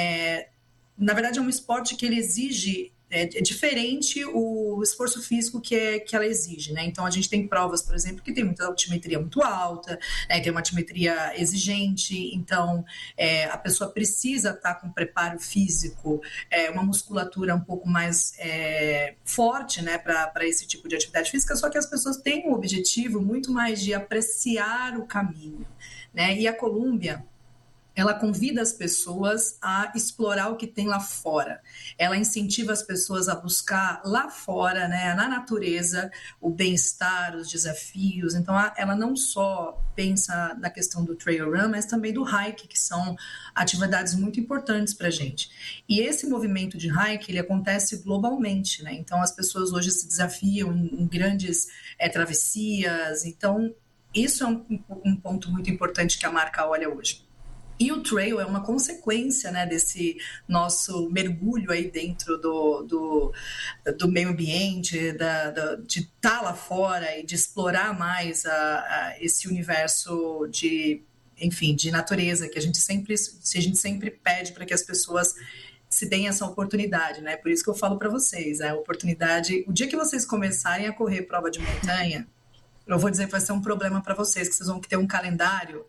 Na verdade, é um esporte que ele exige... É diferente o esforço físico que ela exige, né? Então, a gente tem provas, por exemplo, que tem muita altimetria muito alta, né? Tem uma altimetria exigente, então a pessoa precisa estar com preparo físico, uma musculatura um pouco mais forte, né? Para esse tipo de atividade física, só que as pessoas têm um objetivo muito mais de apreciar o caminho, né? E a Columbia, ela convida as pessoas a explorar o que tem lá fora. Ela incentiva as pessoas a buscar lá fora, né, na natureza, o bem-estar, os desafios. Então, ela não só pensa na questão do trail run, mas também do hike, que são atividades muito importantes para a gente. E esse movimento de hike, ele acontece globalmente, né? Então, as pessoas hoje se desafiam em grandes travessias. Então, isso é um ponto muito importante que a marca olha hoje. E o trail é uma consequência, né, desse nosso mergulho aí dentro do meio ambiente, de estar lá fora e de explorar mais esse universo de natureza que a gente sempre pede para que as pessoas se deem essa oportunidade, né? Por isso que eu falo para vocês, a oportunidade, o dia que vocês começarem a correr prova de montanha, eu vou dizer que vai ser um problema para vocês, que vocês vão ter um calendário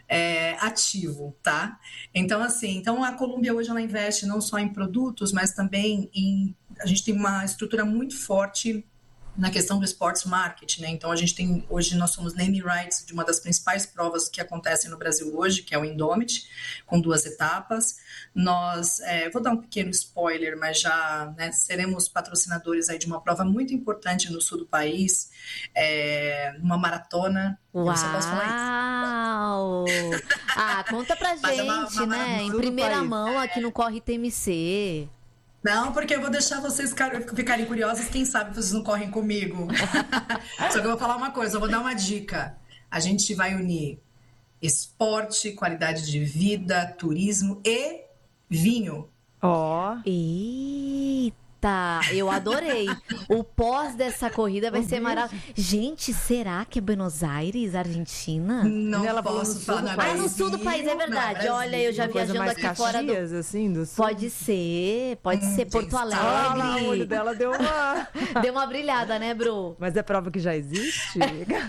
ativo, tá? Então, assim, a Columbia hoje ela investe não só em produtos, mas também a gente tem uma estrutura muito forte na questão do sports market, né? Então, hoje nós somos name rights de uma das principais provas que acontecem no Brasil hoje, que é o Indomit, com 2 etapas. Nós, vou dar um pequeno spoiler, mas já, né, seremos patrocinadores aí de uma prova muito importante no sul do país, uma maratona. Uau! Conta pra gente, né? Em primeira mão aqui no Corre TMC. Não, porque eu vou deixar vocês ficarem curiosos, quem sabe vocês não correm comigo. Só que eu vou falar uma coisa, eu vou dar uma dica. A gente vai unir esporte, qualidade de vida, turismo e vinho. Eita, eu adorei. O pós dessa corrida vai ser maravilhoso. Gente, será que é Buenos Aires, Argentina? Não posso falar. No sul do país, é verdade. Não, olha, eu já viajando aqui fora do... assim, do sul. Pode ser Porto Alegre. Olha, o olho dela deu uma brilhada, né, Bru? Mas é prova que já existe?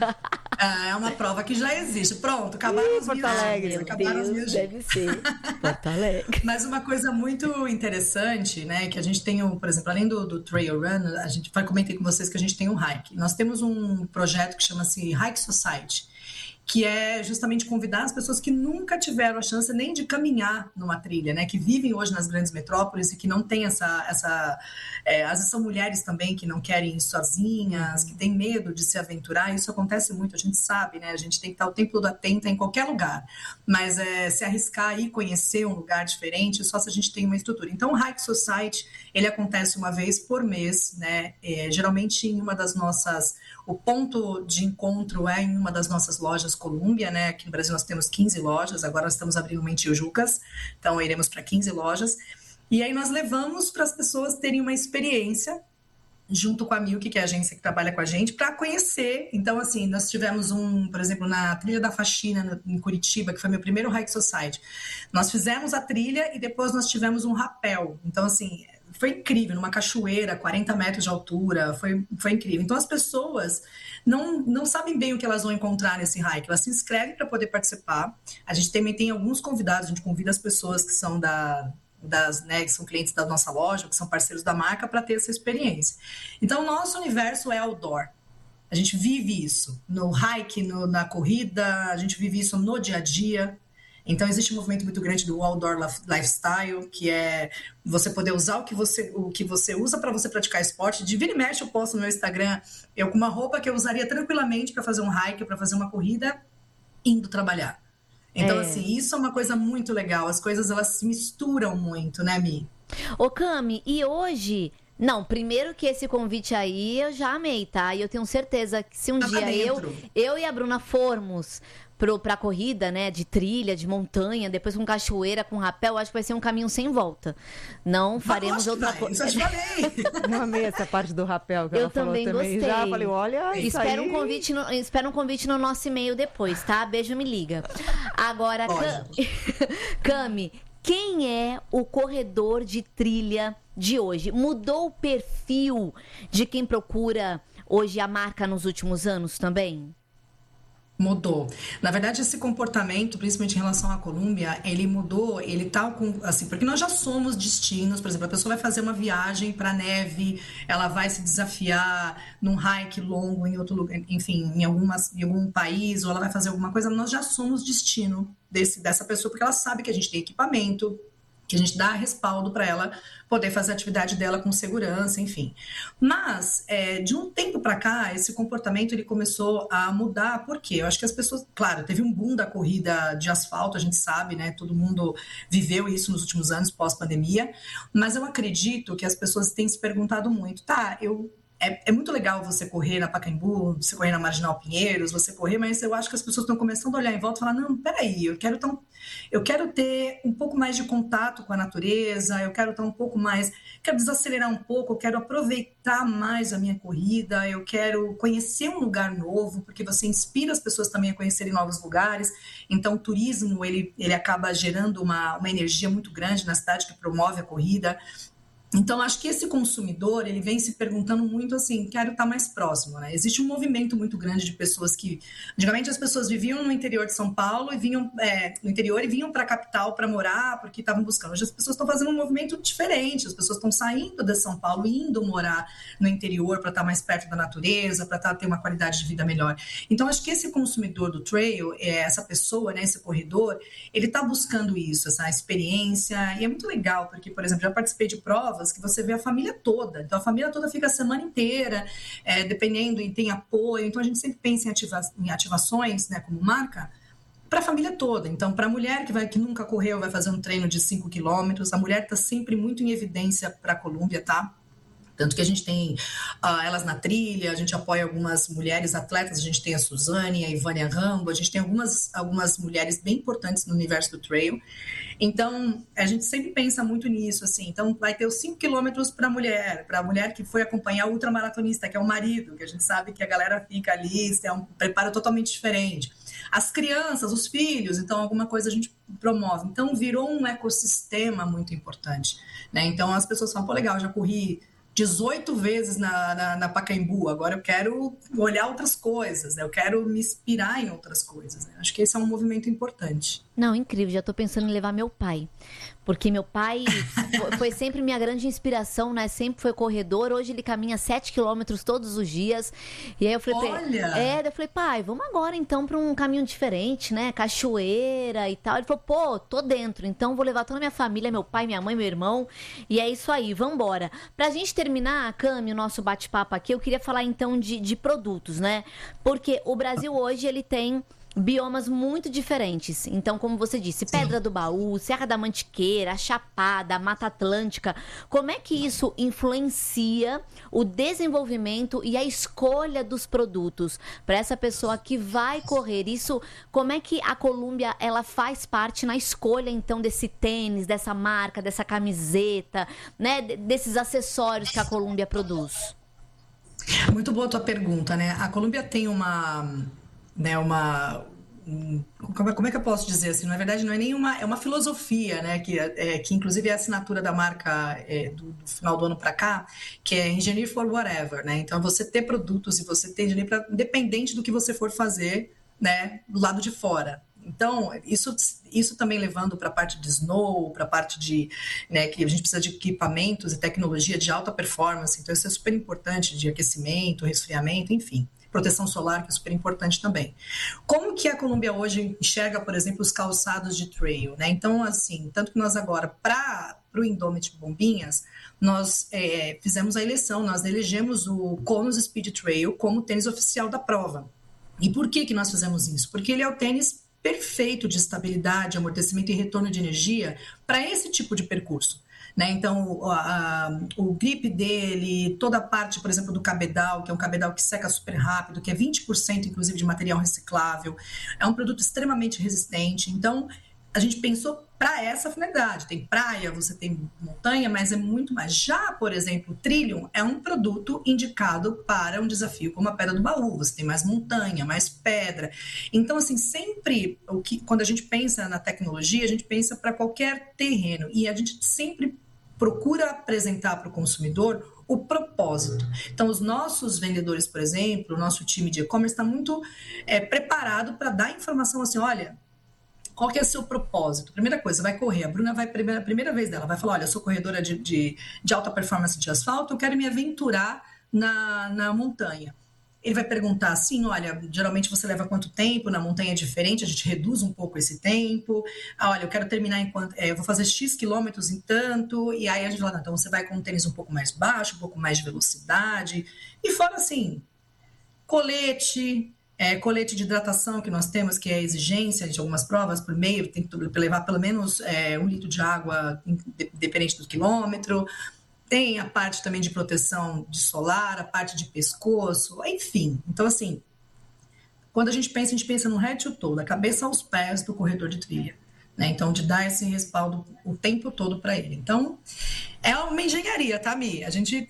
É uma prova que já existe. Pronto, acabaram as Porto Alegre. Deve ser Porto Alegre. Mas uma coisa muito interessante, né, que a gente tem, por exemplo, além do Trail Run, a gente comentei com vocês que a gente tem um hike. Nós temos um projeto que chama-se Hike Society, que é justamente convidar as pessoas que nunca tiveram a chance nem de caminhar numa trilha, né? Que vivem hoje nas grandes metrópoles e que não têm às vezes são mulheres também que não querem ir sozinhas, que têm medo de se aventurar. Isso acontece muito, a gente sabe, né? A gente tem que estar o tempo todo atenta em qualquer lugar. Mas se arriscar e conhecer um lugar diferente, só se a gente tem uma estrutura. Então, o Hike Society, ele acontece uma vez por mês, né? Geralmente em uma das nossas... O ponto de encontro é em uma das nossas lojas Colômbia, né? Aqui no Brasil nós temos 15 lojas, agora nós estamos abrindo uma em Tijucas, então iremos para 15 lojas. E aí nós levamos para as pessoas terem uma experiência junto com a Milk, que é a agência que trabalha com a gente, para conhecer. Então, assim, nós tivemos por exemplo, na Trilha da Faxina, em Curitiba, que foi meu primeiro Hike Society. Nós fizemos a trilha e depois nós tivemos um rapel. Então, assim... Foi incrível, numa cachoeira, 40 metros de altura, foi incrível. Então, as pessoas não sabem bem o que elas vão encontrar nesse hike. Elas se inscrevem para poder participar. A gente também tem alguns convidados, a gente convida as pessoas que são que são clientes da nossa loja, que são parceiros da marca, para ter essa experiência. Então, o nosso universo é outdoor. A gente vive isso no hike, na corrida, a gente vive isso no dia a dia. Então, existe um movimento muito grande do outdoor lifestyle, que é você poder usar o que você usa para você praticar esporte. De vira e mexe, eu posto no meu Instagram, eu com uma roupa que eu usaria tranquilamente para fazer um hike, para fazer uma corrida, indo trabalhar. Então, assim, isso é uma coisa muito legal. As coisas, elas se misturam muito, né, Mi? Ô, Cami, e hoje... Não, primeiro que esse convite aí eu já amei, tá? E eu tenho certeza que se um dia eu e a Bruna formos pra corrida, né, de trilha, de montanha, depois com cachoeira, com rapel, acho que vai ser um caminho sem volta. Não faremos outra coisa. Eu falei. Não amei essa parte do rapel que eu ela falou também. Gostei. Já falei, olha, espera um convite no nosso e-mail depois, tá? Beijo, me liga. Agora, Cami, quem é o corredor de trilha de hoje? Mudou o perfil de quem procura hoje a marca nos últimos anos também? Mudou. Na verdade, esse comportamento, principalmente em relação à Colômbia, ele mudou, ele tá assim, porque nós já somos destinos, por exemplo, a pessoa vai fazer uma viagem para neve, ela vai se desafiar num hike longo em outro lugar, enfim, em algum país, ou ela vai fazer alguma coisa, nós já somos destino dessa pessoa, porque ela sabe que a gente tem equipamento, que a gente dá respaldo para ela poder fazer a atividade dela com segurança, enfim. Mas, de um tempo para cá, esse comportamento ele começou a mudar, por quê? Eu acho que as pessoas... Claro, teve um boom da corrida de asfalto, a gente sabe, né? Todo mundo viveu isso nos últimos anos, pós-pandemia, mas eu acredito que as pessoas têm se perguntado muito, é muito legal você correr na Pacaembu, você correr na Marginal Pinheiros, você correr, mas eu acho que as pessoas estão começando a olhar em volta e falar, não, peraí, eu quero ter um pouco mais de contato com a natureza, eu quero estar um pouco mais, quero desacelerar um pouco, eu quero aproveitar mais a minha corrida, eu quero conhecer um lugar novo, porque você inspira as pessoas também a conhecerem novos lugares. Então, o turismo, ele acaba gerando uma energia muito grande na cidade que promove a corrida. Então, acho que esse consumidor, ele vem se perguntando muito assim, quero estar mais próximo, né? Existe um movimento muito grande de pessoas que... Antigamente, as pessoas viviam no interior de São Paulo e vinham para a capital para morar, porque estavam buscando. Hoje as pessoas estão fazendo um movimento diferente, as pessoas estão saindo de São Paulo e indo morar no interior para estar mais perto da natureza, para ter uma qualidade de vida melhor. Então, acho que esse consumidor do trail, essa pessoa, né, esse corredor, ele está buscando isso, essa experiência, e é muito legal, porque, por exemplo, já participei de provas que você vê a família toda. Então, a família toda fica a semana inteira, dependendo, e tem apoio. Então, a gente sempre pensa em ativações, né, como marca, para a família toda. Então, para a mulher que nunca correu, vai fazer um treino de 5 quilômetros, a mulher está sempre muito em evidência para a Colômbia, tá? Tanto que a gente tem elas na trilha, a gente apoia algumas mulheres atletas, a gente tem a Suzane, a Ivânia Rambo, a gente tem algumas mulheres bem importantes no universo do trail. Então, a gente sempre pensa muito nisso, assim. Então, vai ter os 5 quilômetros para a mulher que foi acompanhar o ultramaratonista, que é o marido, que a gente sabe que a galera fica ali, é um preparo totalmente diferente. As crianças, os filhos, então alguma coisa a gente promove. Então, virou um ecossistema muito importante, né? Então, as pessoas falam, pô, legal, eu já corri 18 vezes na Pacaembu, agora eu quero olhar outras coisas, né? Eu quero me inspirar em outras coisas, né? Acho que esse é um movimento importante. Não, incrível, já tô pensando em levar meu pai, porque meu pai foi sempre minha grande inspiração, né? Sempre foi corredor, hoje ele caminha 7 quilômetros todos os dias, e aí eu falei, eu falei, pai, vamos agora então para um caminho diferente, né? Cachoeira e tal. Ele falou, pô, tô dentro, então vou levar toda a minha família, meu pai, minha mãe, meu irmão, e é isso aí, vambora. Pra gente terminar, Cami, o nosso bate-papo aqui, eu queria falar então de produtos, né? Porque o Brasil hoje, ele tem biomas muito diferentes. Então, como você disse, Pedra do Baú, Serra da Mantiqueira, Chapada, Mata Atlântica. Como é que isso influencia o desenvolvimento e a escolha dos produtos para essa pessoa que vai correr? Isso, como é que a Columbia, ela faz parte na escolha, então, desse tênis, dessa marca, dessa camiseta, né, desses acessórios que a Columbia produz? Muito boa a tua pergunta, né? A Columbia tem como é que eu posso dizer assim? Na verdade, não é nenhuma, é uma filosofia, né? Que inclusive é a assinatura da marca do final do ano para cá, que é Engineer for Whatever, né? Então, você ter produtos e você ter engenharia independente do que você for fazer, né? Do lado de fora. Então, isso também levando para a parte de snow, para a parte de, né, que a gente precisa de equipamentos e tecnologia de alta performance. Então, isso é super importante, de aquecimento, resfriamento, enfim. Proteção solar, que é super importante também. Como que a Columbia hoje enxerga, por exemplo, os calçados de trail, né? Então, assim, tanto que nós agora, para o Indomit Bombinhas, nós fizemos a eleição, nós elegemos o Conos Speed Trail como tênis oficial da prova. E por que nós fizemos isso? Porque ele é o tênis perfeito de estabilidade, amortecimento e retorno de energia para esse tipo de percurso. Né? Então, o grip dele, toda a parte, por exemplo, do cabedal, que é um cabedal que seca super rápido, que é 20% inclusive de material reciclável, é um produto extremamente resistente. Então, a gente pensou para essa finalidade. Tem praia, você tem montanha, mas é muito mais. Já, por exemplo, o Trillium é um produto indicado para um desafio como a Pedra do Baú. Você tem mais montanha, mais pedra. Então, assim, sempre, quando a gente pensa na tecnologia, a gente pensa para qualquer terreno. E a gente sempre procura apresentar para o consumidor o propósito. Então, os nossos vendedores, por exemplo, o nosso time de e-commerce está muito preparado para dar informação assim, olha, qual que é o seu propósito? Primeira coisa, vai correr. A Bruna vai, primeira vez dela, vai falar, olha, eu sou corredora de alta performance de asfalto, eu quero me aventurar na montanha. Ele vai perguntar assim, olha, geralmente você leva quanto tempo? Na montanha é diferente, a gente reduz um pouco esse tempo. Olha, eu quero terminar eu vou fazer X quilômetros em tanto, e aí a gente fala, não, então você vai com um tênis um pouco mais baixo, um pouco mais de velocidade. E fora assim, colete de hidratação que nós temos, que é a exigência de algumas provas por meio, tem que levar pelo menos 1 litro de água, dependente do quilômetro. Tem a parte também de proteção de solar, a parte de pescoço, enfim. Então, assim, quando a gente pensa no head to toe, da cabeça aos pés do corredor de trilha, né? Então, de dar esse respaldo o tempo todo para ele. Então, é uma engenharia, tá, Mi? A gente,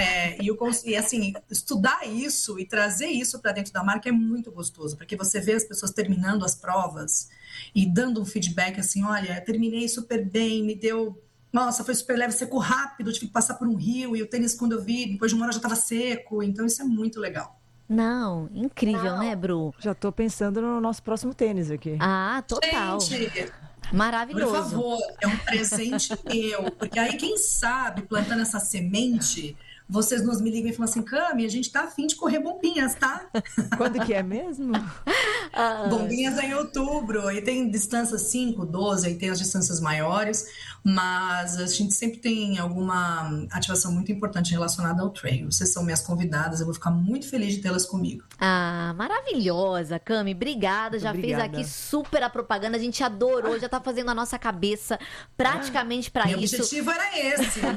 e assim, estudar isso e trazer isso para dentro da marca é muito gostoso, porque você vê as pessoas terminando as provas e dando um feedback assim, olha, terminei super bem, me deu Nossa, foi super leve, secou rápido, tive que passar por um rio, e o tênis, quando eu vi, depois de uma hora já estava seco. Então, isso é muito legal. Não, incrível, né, Bru? Já tô pensando no nosso próximo tênis aqui. Ah, total. Gente, maravilhoso. por favor, é um presente meu. Porque aí, quem sabe, plantando essa semente, vocês nos me ligam e falam assim, Cami, a gente tá afim de correr bombinhas, tá? Quando que é mesmo? Bombinhas é em outubro, e tem distâncias 5, 12, aí tem as distâncias maiores, mas a gente sempre tem alguma ativação muito importante relacionada ao trail. Vocês são minhas convidadas, eu vou ficar muito feliz de tê-las comigo. Ah, maravilhosa, Cami, obrigada. Já fez aqui super a propaganda, a gente adorou, já tá fazendo a nossa cabeça praticamente pra Meu isso. Meu objetivo era esse, Mi.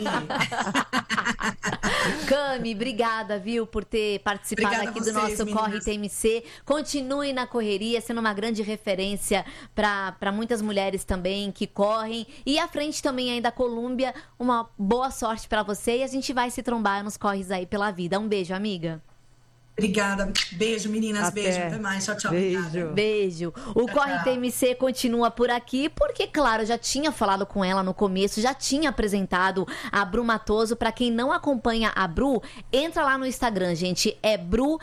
Cami, obrigada, viu, por ter participado Obrigada aqui a vocês, do nosso meninas. Corre TMC. Continue na correria, sendo uma grande referência para muitas mulheres também que correm. E à frente também aí da Colômbia, uma boa sorte para você e a gente vai se trombar nos corres aí pela vida. Um beijo, amiga. Obrigada. Beijo, meninas. Até. Beijo. Até mais. Tchau, tchau. Beijo. Obrigada. Beijo. O Tchau, Corre tchau. TMC continua por aqui, porque, claro, eu já tinha falado com ela no começo, já tinha apresentado a Bru Matoso. Pra quem não acompanha a Bru, entra lá no Instagram, gente. É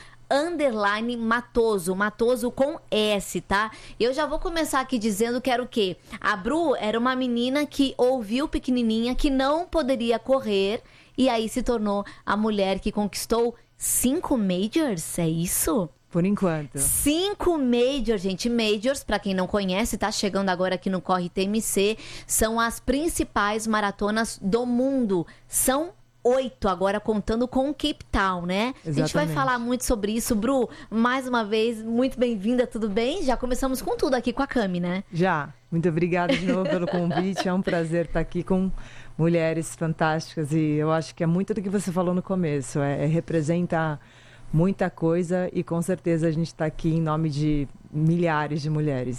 Bru_Matoso. Matoso com S, tá? Eu já vou começar aqui dizendo que era o quê? A Bru era uma menina que ouviu pequenininha, que não poderia correr, e aí se tornou a mulher que conquistou 5 majors, é isso? Por enquanto. 5 majors, gente. Majors, pra quem não conhece, tá chegando agora aqui no Corre TMC, são as principais maratonas do mundo. São 8 agora, contando com Cape Town, né? Exatamente. A gente vai falar muito sobre isso. Bru, mais uma vez, muito bem-vinda, tudo bem? Já começamos com tudo aqui com a Cami, né? Já. Muito obrigada de novo pelo convite. É um prazer estar aqui com mulheres fantásticas. E eu acho que é muito do que você falou no começo. Representa muita coisa e com certeza a gente está aqui em nome de milhares de mulheres.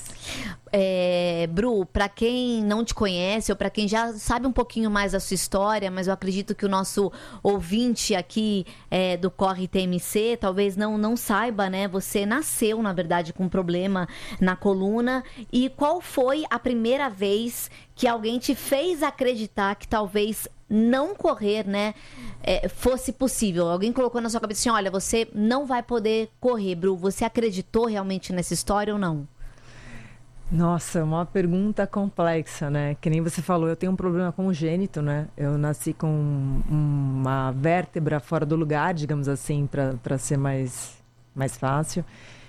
Bru, para quem não te conhece ou para quem já sabe um pouquinho mais da sua história, mas eu acredito que o nosso ouvinte aqui do Corre TMC talvez não saiba, né? Você nasceu, na verdade, com um problema na coluna. E qual foi a primeira vez que alguém te fez acreditar que talvez não correr, né, fosse possível? Alguém colocou na sua cabeça assim, olha, você não vai poder correr, Bru. Você acreditou realmente nessa história ou não? Nossa, uma pergunta complexa, né? Que nem você falou, eu tenho um problema congênito, né? Eu nasci com uma vértebra fora do lugar, digamos assim, para ser mais fácil.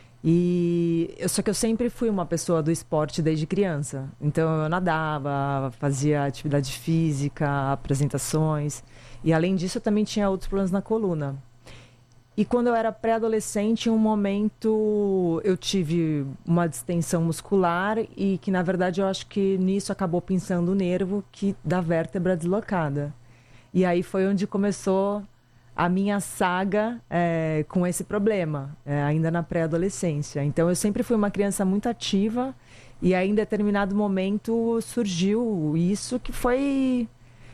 Só que eu sempre fui uma pessoa do esporte desde criança. Então eu nadava, fazia atividade física, apresentações. E além disso eu também tinha outros problemas na coluna. E quando eu era pré-adolescente, em um momento eu tive uma distensão muscular e que na verdade eu acho que nisso acabou pinçando o nervo da vértebra deslocada. E aí foi onde começou a minha saga com esse problema, ainda na pré-adolescência. Então, eu sempre fui uma criança muito ativa e aí, em determinado momento, surgiu isso que foi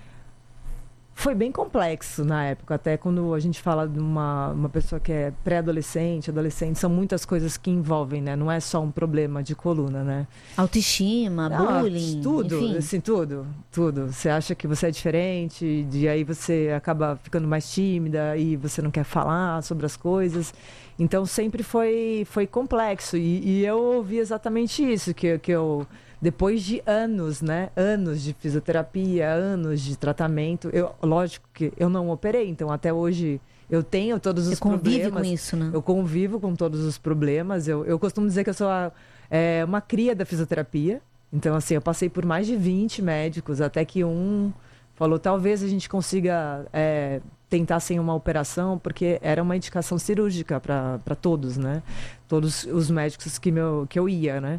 bem complexo na época. Até quando a gente fala de uma pessoa que é pré-adolescente, adolescente, são muitas coisas que envolvem, né? Não é só um problema de coluna, né? Autoestima, bullying, tudo, enfim. assim, tudo. Você acha que você é diferente, e aí você acaba ficando mais tímida e você não quer falar sobre as coisas. Então, sempre foi complexo. E eu ouvi exatamente isso, que eu... Depois de anos, né? Anos de fisioterapia, anos de tratamento. Lógico que eu não operei, então até hoje eu tenho todos os problemas. Você convive com isso, né? Eu convivo com todos os problemas. Eu costumo dizer que eu sou uma cria da fisioterapia. Então, assim, eu passei por mais de 20 médicos, até que um falou, talvez a gente consiga tentar sem uma operação, porque era uma indicação cirúrgica para todos, né? Todos os médicos que eu ia, né?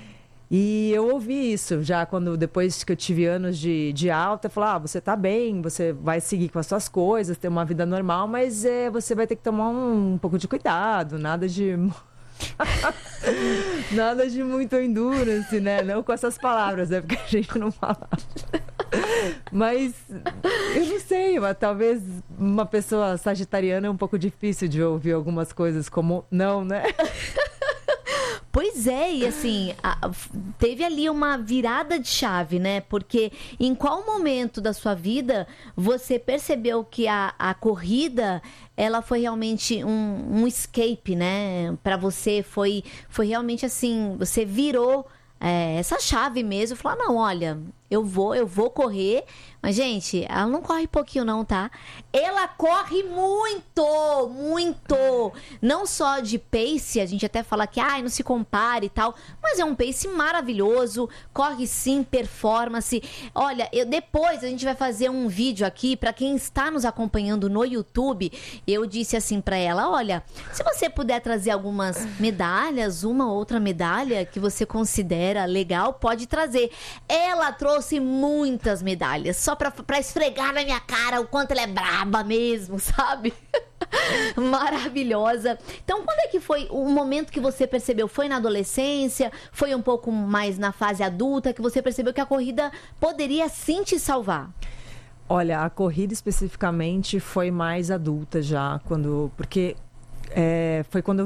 E eu ouvi isso já depois que eu tive anos de alta, eu falei, você tá bem, você vai seguir com as suas coisas, ter uma vida normal, mas você vai ter que tomar um pouco de cuidado, nada de muito endurance, né? Não com essas palavras, né? Porque a gente não fala. Mas eu não sei, mas talvez uma pessoa sagitariana é um pouco difícil de ouvir algumas coisas como não, né? Pois é, e assim, teve ali uma virada de chave, né? Porque em qual momento da sua vida você percebeu que a corrida, ela foi realmente um escape, né? Para você, foi realmente assim, você virou essa chave mesmo, falou, não, olha, eu vou correr, mas, gente, ela não corre pouquinho não, tá? Ela corre muito, muito, não só de pace, a gente até fala que, não se compare e tal, mas é um pace maravilhoso, corre sim, performance. Olha, depois a gente vai fazer um vídeo aqui, pra quem está nos acompanhando no YouTube, eu disse assim pra ela, olha, se você puder trazer algumas medalhas, uma ou outra medalha que você considera legal, pode trazer. Ela trouxe muitas medalhas, só pra esfregar na minha cara o quanto ela é braba mesmo, sabe? Maravilhosa. Então, quando é que foi o momento que você percebeu? Foi na adolescência? Foi um pouco mais na fase adulta que você percebeu que a corrida poderia sim te salvar? Olha, a corrida especificamente foi mais adulta já, porque foi quando